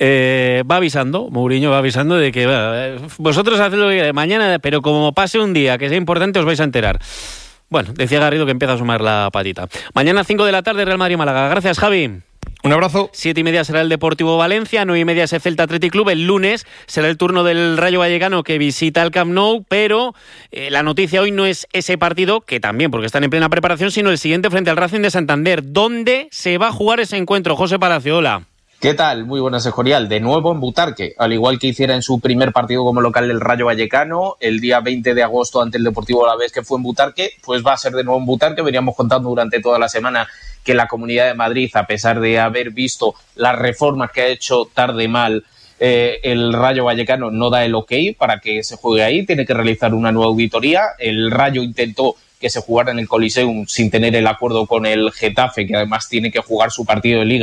eh, va avisando, Mourinho va avisando de que bueno, vosotros hacedlo mañana, pero como pase un día que sea importante os vais a enterar. Bueno, decía Garrido que empieza a sumar la patita. Mañana cinco de la tarde, Real Madrid-Málaga. Gracias, Javi. Un abrazo. Siete y media será el Deportivo Valencia, nueve y media es el Celta Athletic Club. El lunes será el turno del Rayo Vallecano que visita el Camp Nou, pero eh, la noticia hoy no es ese partido, que también porque están en plena preparación, sino el siguiente frente al Racing de Santander. ¿Dónde se va a jugar ese encuentro? José Palacio, hola. ¿Qué tal? Muy buenas, Escorial. De nuevo en Butarque, al igual que hiciera en su primer partido como local del Rayo Vallecano, el día veinte de agosto ante el Deportivo Alavés, que fue en Butarque, pues va a ser de nuevo en Butarque. Veníamos contando durante toda la semana que la Comunidad de Madrid, a pesar de haber visto las reformas que ha hecho tarde mal eh, el Rayo Vallecano, no da el ok para que se juegue ahí, tiene que realizar una nueva auditoría. El Rayo intentó que se jugara en el Coliseum sin tener el acuerdo con el Getafe, que además tiene que jugar su partido de Liga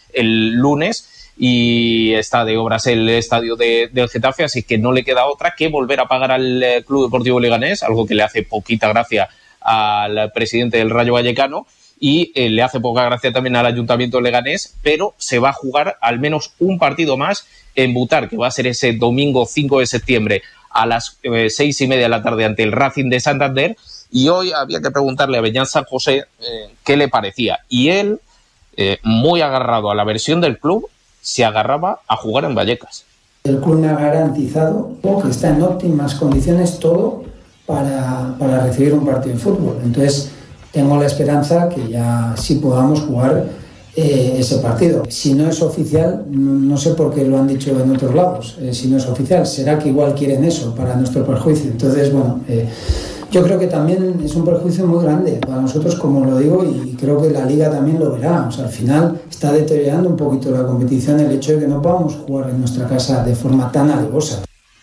el lunes. Y está de obras el estadio de, del Getafe, así que no le queda otra que volver a pagar al eh, Club Deportivo Leganés, algo que le hace poquita gracia al presidente del Rayo Vallecano y eh, le hace poca gracia también al Ayuntamiento Leganés, pero se va a jugar al menos un partido más en Butarque, que va a ser ese domingo cinco de septiembre a las eh, seis y media de la tarde ante el Racing de Santander. Y hoy había que preguntarle a Beñat San José eh, qué le parecía. Y él, eh, muy agarrado a la versión del club, se agarraba a jugar en Vallecas. El club me ha garantizado que está en óptimas condiciones todo para, para recibir un partido de fútbol. Entonces tengo la esperanza que ya sí podamos jugar eh, ese partido. Si no es oficial, no, no sé por qué lo han dicho en otros lados, eh, si no es oficial, será que igual quieren eso para nuestro perjuicio. Entonces, bueno, eh, yo creo que también es un perjuicio muy grande para nosotros, como lo digo, y creo que la Liga también lo verá. O sea, al final está deteriorando un poquito la competición el hecho de que no podamos jugar en nuestra casa de forma tan alevosa.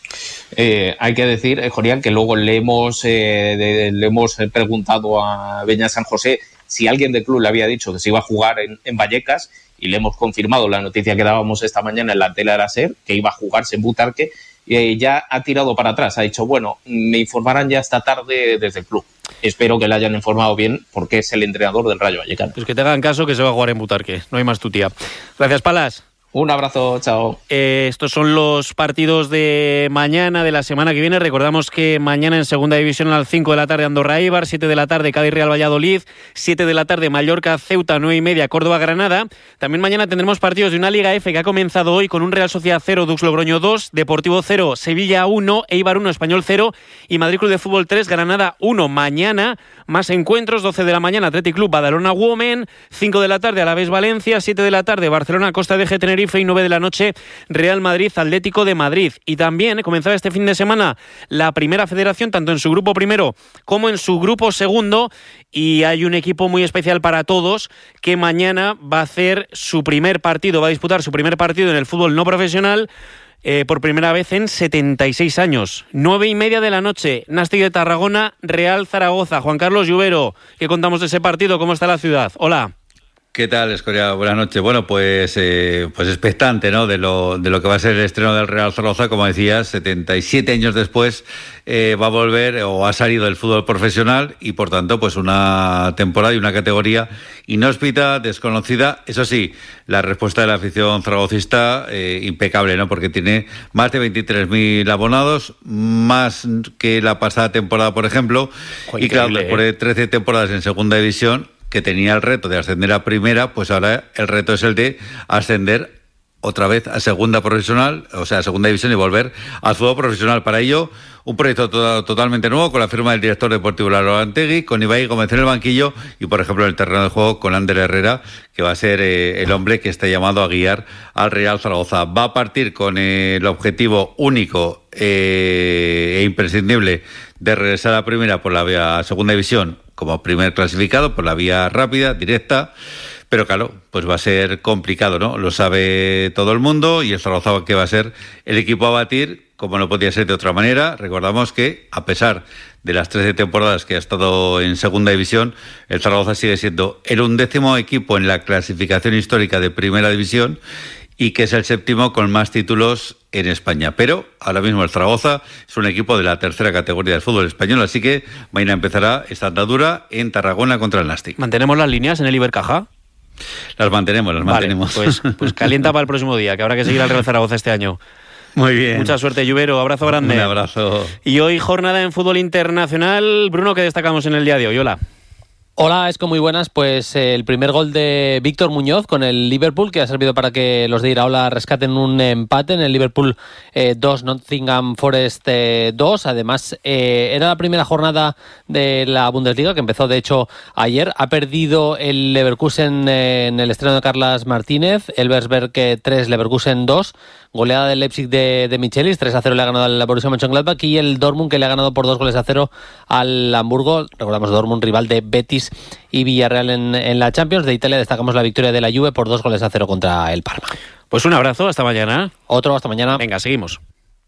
Eh, hay que decir, eh, Jorian, que luego le hemos, eh, de, le hemos preguntado a Beñat San José si alguien del club le había dicho que se iba a jugar en, en Vallecas, y le hemos confirmado la noticia que dábamos esta mañana en la tele de la SER, que iba a jugarse en Butarque. Y ya ha tirado para atrás, ha dicho, bueno, me informarán ya esta tarde desde el club. Espero que le hayan informado bien, porque es el entrenador del Rayo Vallecano. Pues que te hagan caso, que se va a jugar en Butarque, no hay más tu tía. Gracias, Palas. Un abrazo, chao. Eh, estos son los partidos de mañana, de la semana que viene. Recordamos que mañana en Segunda División a las cinco de la tarde Andorra Eibar, siete de la tarde Cádiz Real Valladolid, siete de la tarde Mallorca Ceuta, nueve y media Córdoba Granada. También mañana tendremos partidos de una Liga F que ha comenzado hoy con un Real Sociedad cero, Dux Logroño dos, Deportivo cero, Sevilla uno, Eibar uno, Español cero y Madrid Club de Fútbol tres, Granada uno. Mañana más encuentros, doce de la mañana Athletic Club Badalona Women, cinco de la tarde Alavés Valencia, siete de la tarde Barcelona Costa de G Tenerife y nueve de la noche Real Madrid Atlético de Madrid. Y también comenzaba este fin de semana la Primera Federación, tanto en su grupo primero como en su grupo segundo, y hay un equipo muy especial para todos que mañana va a hacer su primer partido, va a disputar su primer partido en el fútbol no profesional eh, por primera vez en setenta y seis años. Nueve y media de la noche, Nàstic de Tarragona, Real Zaragoza. Juan Carlos Lluvero, ¿qué contamos de ese partido? ¿Cómo está la ciudad? Hola. ¿Qué tal, Escorial? Buenas noches. Bueno, pues eh, pues expectante, ¿no?, de lo de lo que va a ser el estreno del Real Zaragoza. Como decías, setenta y siete años después eh, va a volver o ha salido del fútbol profesional y, por tanto, pues una temporada y una categoría inhóspita, desconocida. Eso sí, la respuesta de la afición zaragocista eh, impecable, ¿no?, porque tiene más de veintitrés mil abonados, más que la pasada temporada, por ejemplo. Joder, y claro, después de trece temporadas en Segunda División, que tenía el reto de ascender a Primera, pues ahora el reto es el de ascender otra vez a Segunda Profesional, o sea, a Segunda División, y volver al fútbol profesional. Para ello, un proyecto to- totalmente nuevo, con la firma del director deportivo Lalo Antegui, con Ibai Gómez en el banquillo y, por ejemplo, en el terreno de juego con Ander Herrera, que va a ser eh, el hombre que está llamado a guiar al Real Zaragoza. Va a partir con eh, el objetivo único eh, e imprescindible de regresar a Primera por la vía a Segunda División como primer clasificado, por la vía rápida, directa. Pero claro, pues va a ser complicado, ¿no? Lo sabe todo el mundo, y el Zaragoza, que va a ser el equipo a batir, como no podía ser de otra manera. Recordamos que, a pesar de las trece temporadas que ha estado en Segunda División, el Zaragoza sigue siendo el undécimo equipo en la clasificación histórica de Primera División, y que es el séptimo con más títulos en España. Pero ahora mismo el Zaragoza es un equipo de la tercera categoría del fútbol español, así que mañana empezará esta andadura en Tarragona contra el Nàstic. ¿Mantenemos las líneas en el Ibercaja? Las mantenemos, las vale, mantenemos. Pues, pues calienta para el próximo día, que habrá que seguir al Real Zaragoza este año. Muy bien. Mucha suerte, Lluvero. Abrazo grande. Un abrazo. Y hoy jornada en fútbol internacional. Bruno, ¿qué destacamos en el día de hoy? Hola. Hola, Esco, muy buenas. Pues eh, el primer gol de Víctor Muñoz con el Liverpool, que ha servido para que los de Iraola rescaten un empate en el Liverpool eh, dos, Nottingham Forest eh, dos. Además, eh, era la primera jornada de la Bundesliga, que empezó de hecho ayer. Ha perdido el Leverkusen eh, en el estreno de Carlas Martínez, el Elversberg eh, tres, Leverkusen dos. Goleada del Leipzig de, de Michelis, tres a cero le ha ganado al Borussia Mönchengladbach, y el Dortmund, que le ha ganado por dos goles a cero al Hamburgo. Recordamos, Dortmund, rival de Betis y Villarreal en, en la Champions. De Italia destacamos la victoria de la Juve por dos goles a cero contra el Parma. Pues un abrazo, hasta mañana. Otro, hasta mañana. Venga, seguimos.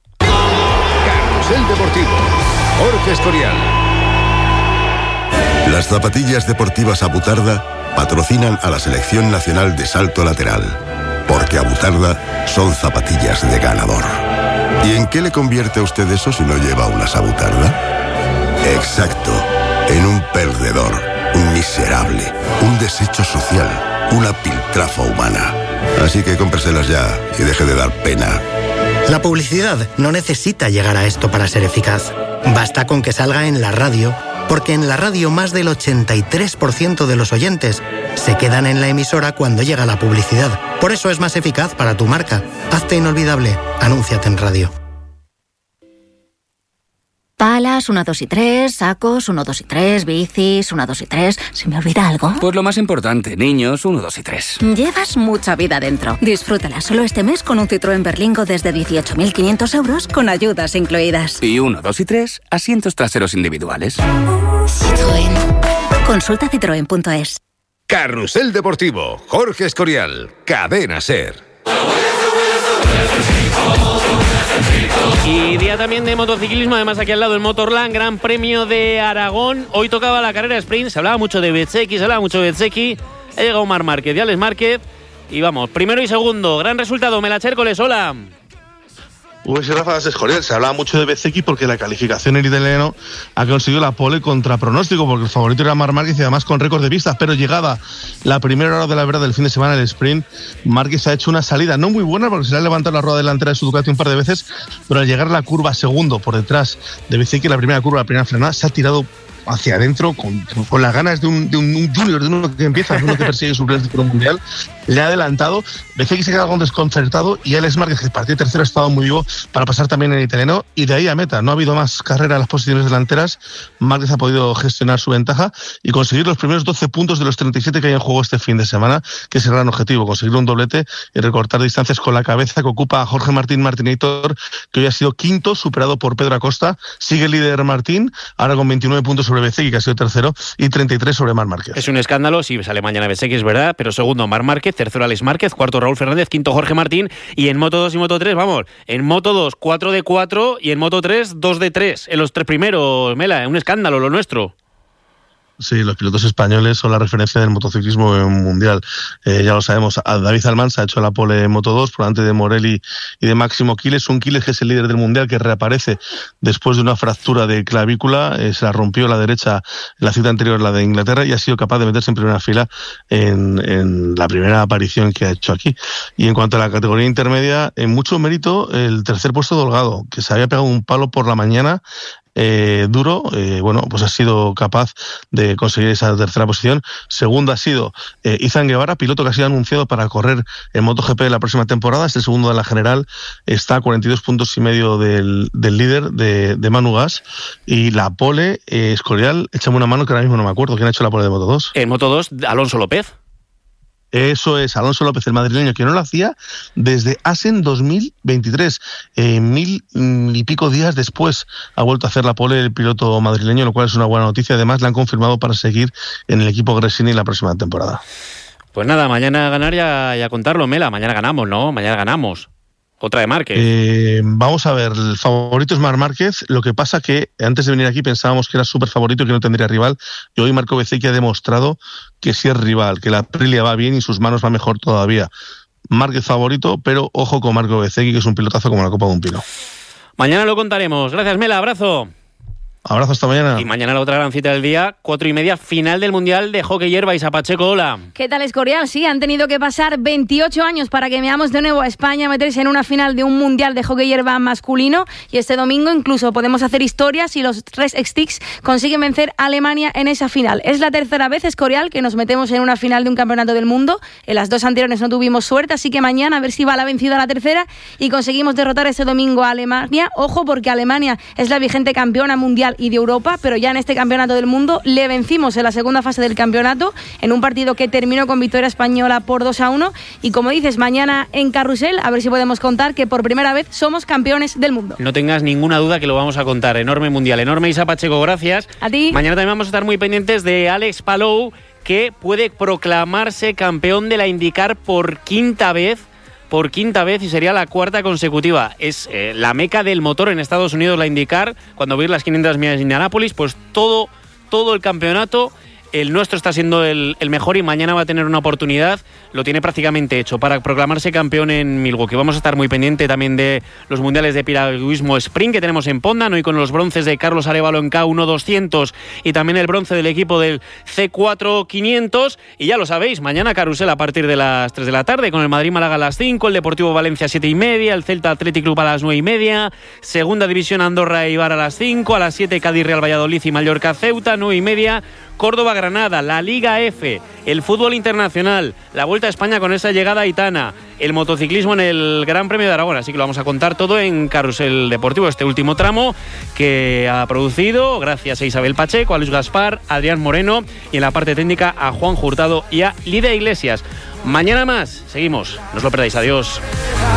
Carrusel Deportivo, Jorge Escorial. Las zapatillas deportivas Abutarda patrocinan a la Selección Nacional de Salto Lateral. Porque Abutarda son zapatillas de ganador. ¿Y en qué le convierte a usted eso si no lleva unas Abutarda? Exacto, en un perdedor, un miserable, un desecho social, una piltrafa humana. Así que cómpreselas ya y deje de dar pena. La publicidad no necesita llegar a esto para ser eficaz. Basta con que salga en la radio, porque en la radio más del ochenta y tres por ciento de los oyentes se quedan en la emisora cuando llega la publicidad. Por eso es más eficaz para tu marca. Hazte inolvidable. Anúnciate en radio. Palas, uno, dos y tres, sacos, uno, dos y tres, bicis, uno, dos y tres. ¿Se me olvida algo? Pues lo más importante, niños, uno, dos y tres. Llevas mucha vida dentro. Disfrútala solo este mes con un Citroën Berlingo desde dieciocho mil quinientos euros con ayudas incluidas. Y uno, dos y tres, asientos traseros individuales. Citroën. Consulta citroen punto es. Carrusel Deportivo, Jorge Escorial, Cadena SER. Y día también de motociclismo, además aquí al lado el Motorland, Gran Premio de Aragón. Hoy tocaba la carrera sprint, se hablaba mucho de Bezzecchi, se hablaba mucho de Bezzecchi. Ha llegado Marc Márquez y Alex Márquez. Y vamos, primero y segundo, gran resultado, Melacher Coles, hola. Pues sí, Rafa Escorial, se hablaba mucho de Bezzecchi porque la calificación en italiano ha conseguido la pole contra pronóstico, porque el favorito era Marc Márquez y además con récord de pistas, pero llegada la primera hora de la verdad del fin de semana, el sprint, Márquez ha hecho una salida no muy buena porque se le ha levantado la rueda delantera de su Ducati un par de veces, pero al llegar a la curva segundo por detrás de Bezzecchi, la primera curva, la primera frenada, se ha tirado hacia adentro con, con las ganas de un, de un, un junior, de uno que empieza, de uno que persigue su primer título mundial. Le ha adelantado, Bezzecchi se ha quedado desconcertado y Alex Márquez, que partió tercero, ha estado muy vivo para pasar también en italiano y de ahí a meta. No ha habido más carrera en las posiciones delanteras. Márquez ha podido gestionar su ventaja y conseguir los primeros doce puntos de los treinta y siete que hay en juego este fin de semana, que es el gran objetivo, conseguir un doblete y recortar distancias con la cabeza que ocupa a Jorge Martín Martinator, que hoy ha sido quinto, superado por Pedro Acosta. Sigue el líder Martín, ahora con veintinueve puntos sobre Bezzecchi, que ha sido tercero, y treinta y tres sobre Marc Márquez. Es un escándalo si sale mañana Bezzecchi, es verdad, pero segundo Marc Márquez, tercero Alex Márquez, cuarto Raúl Fernández, quinto Jorge Martín, y en Moto dos y Moto tres, vamos, en Moto dos cuatro de cuatro y en Moto tres dos de tres, en los tres primeros, Mela, un escándalo lo nuestro. Sí, los pilotos españoles son la referencia del motociclismo mundial. Eh, ya lo sabemos, David Almansa ha hecho la pole en Moto dos por delante de Morelli y de Máximo Quiles. Un Quiles que es el líder del mundial, que reaparece después de una fractura de clavícula. Eh, se la rompió la derecha en la cita anterior, la de Inglaterra, y ha sido capaz de meterse en primera fila en, en la primera aparición que ha hecho aquí. Y en cuanto a la categoría intermedia, en mucho mérito el tercer puesto de Holgado, que se había pegado un palo por la mañana. Eh, duro, eh, bueno, pues ha sido capaz de conseguir esa tercera posición. Segundo ha sido eh, Izan Guevara, piloto que ha sido anunciado para correr en MotoGP la próxima temporada. Es el segundo de la general, está a cuarenta y dos puntos y medio del, del líder de, de Manu Gas. Y la pole, eh, Escorial, échame una mano que ahora mismo no me acuerdo quién ha hecho la pole de Moto dos. En Moto dos, Alonso López. Eso es, Alonso López, el madrileño, que no lo hacía desde Assen dos mil veintitrés. Eh, mil y pico días después ha vuelto a hacer la pole el piloto madrileño, lo cual es una buena noticia. Además, le han confirmado para seguir en el equipo Gresini la próxima temporada. Pues nada, mañana ganar ya, ya contarlo, Mela. Mañana ganamos, ¿no? Mañana ganamos. Otra de Márquez. Eh, vamos a ver, el favorito es Marc Márquez. Lo que pasa que antes de venir aquí pensábamos que era súper favorito y que no tendría rival. Y hoy Marco Bezzecchi ha demostrado que sí es rival, que la Aprilia va bien y sus manos va mejor todavía. Márquez favorito, pero ojo con Marco Bezzecchi, que es un pilotazo como la copa de un pino. Mañana lo contaremos. Gracias, Mela. Abrazo. Abrazo, hasta mañana. Y mañana la otra gran cita del día, cuatro y media, final del Mundial de Hockey Hierba. Isa Pacheco, hola. ¿Qué tal, Escorial? Sí, han tenido que pasar veintiocho años para que veamos de nuevo a España meterse en una final de un Mundial de Hockey Hierba masculino, y este domingo incluso podemos hacer historia si los tres Sticks consiguen vencer a Alemania en esa final. Es la tercera vez, Escorial, que nos metemos en una final de un campeonato del mundo. En las dos anteriores no tuvimos suerte, así que mañana a ver si va la vencida a la tercera y conseguimos derrotar este domingo a Alemania. Ojo, porque Alemania es la vigente campeona mundial y de Europa, pero ya en este campeonato del mundo le vencimos en la segunda fase del campeonato en un partido que terminó con victoria española por dos a uno, y como dices, mañana en Carrusel a ver si podemos contar que por primera vez somos campeones del mundo. No tengas ninguna duda que lo vamos a contar. Enorme Mundial, enorme. Isa Pacheco, gracias. A ti. Mañana también vamos a estar muy pendientes de Alex Palou, que puede proclamarse campeón de la IndyCar por quinta vez. Por quinta vez y sería la cuarta consecutiva. Es eh, la meca del motor en Estados Unidos, la IndyCar. Cuando veis las quinientas millas de Indianápolis, pues todo, todo el campeonato el nuestro está siendo el, el mejor y mañana va a tener una oportunidad, lo tiene prácticamente hecho, para proclamarse campeón en Milwaukee. Vamos a estar muy pendiente también de los mundiales de piragüismo sprint que tenemos en Pondan, hoy con los bronces de Carlos Arévalo en K uno doscientos y también el bronce del equipo del C cuatro quinientos. Y ya lo sabéis, mañana carrusel a partir de las tres de la tarde, con el Madrid-Málaga a las cinco, el Deportivo Valencia a siete y media, el Celta Athletic Club a las nueve y media, Segunda División Andorra-Eibar a las cinco, a las siete Cádiz-Real Valladolid y Mallorca-Ceuta, nueve y media, Córdoba-Granada, la Liga F, el fútbol internacional, la Vuelta a España con esa llegada aitana, el motociclismo en el Gran Premio de Aragón. Así que lo vamos a contar todo en Carrusel Deportivo, este último tramo que ha producido gracias a Isabel Pacheco, a Luis Gaspar, a Adrián Moreno y en la parte técnica a Juan Hurtado y a Lidia Iglesias. Mañana más, seguimos, no os lo perdáis, adiós.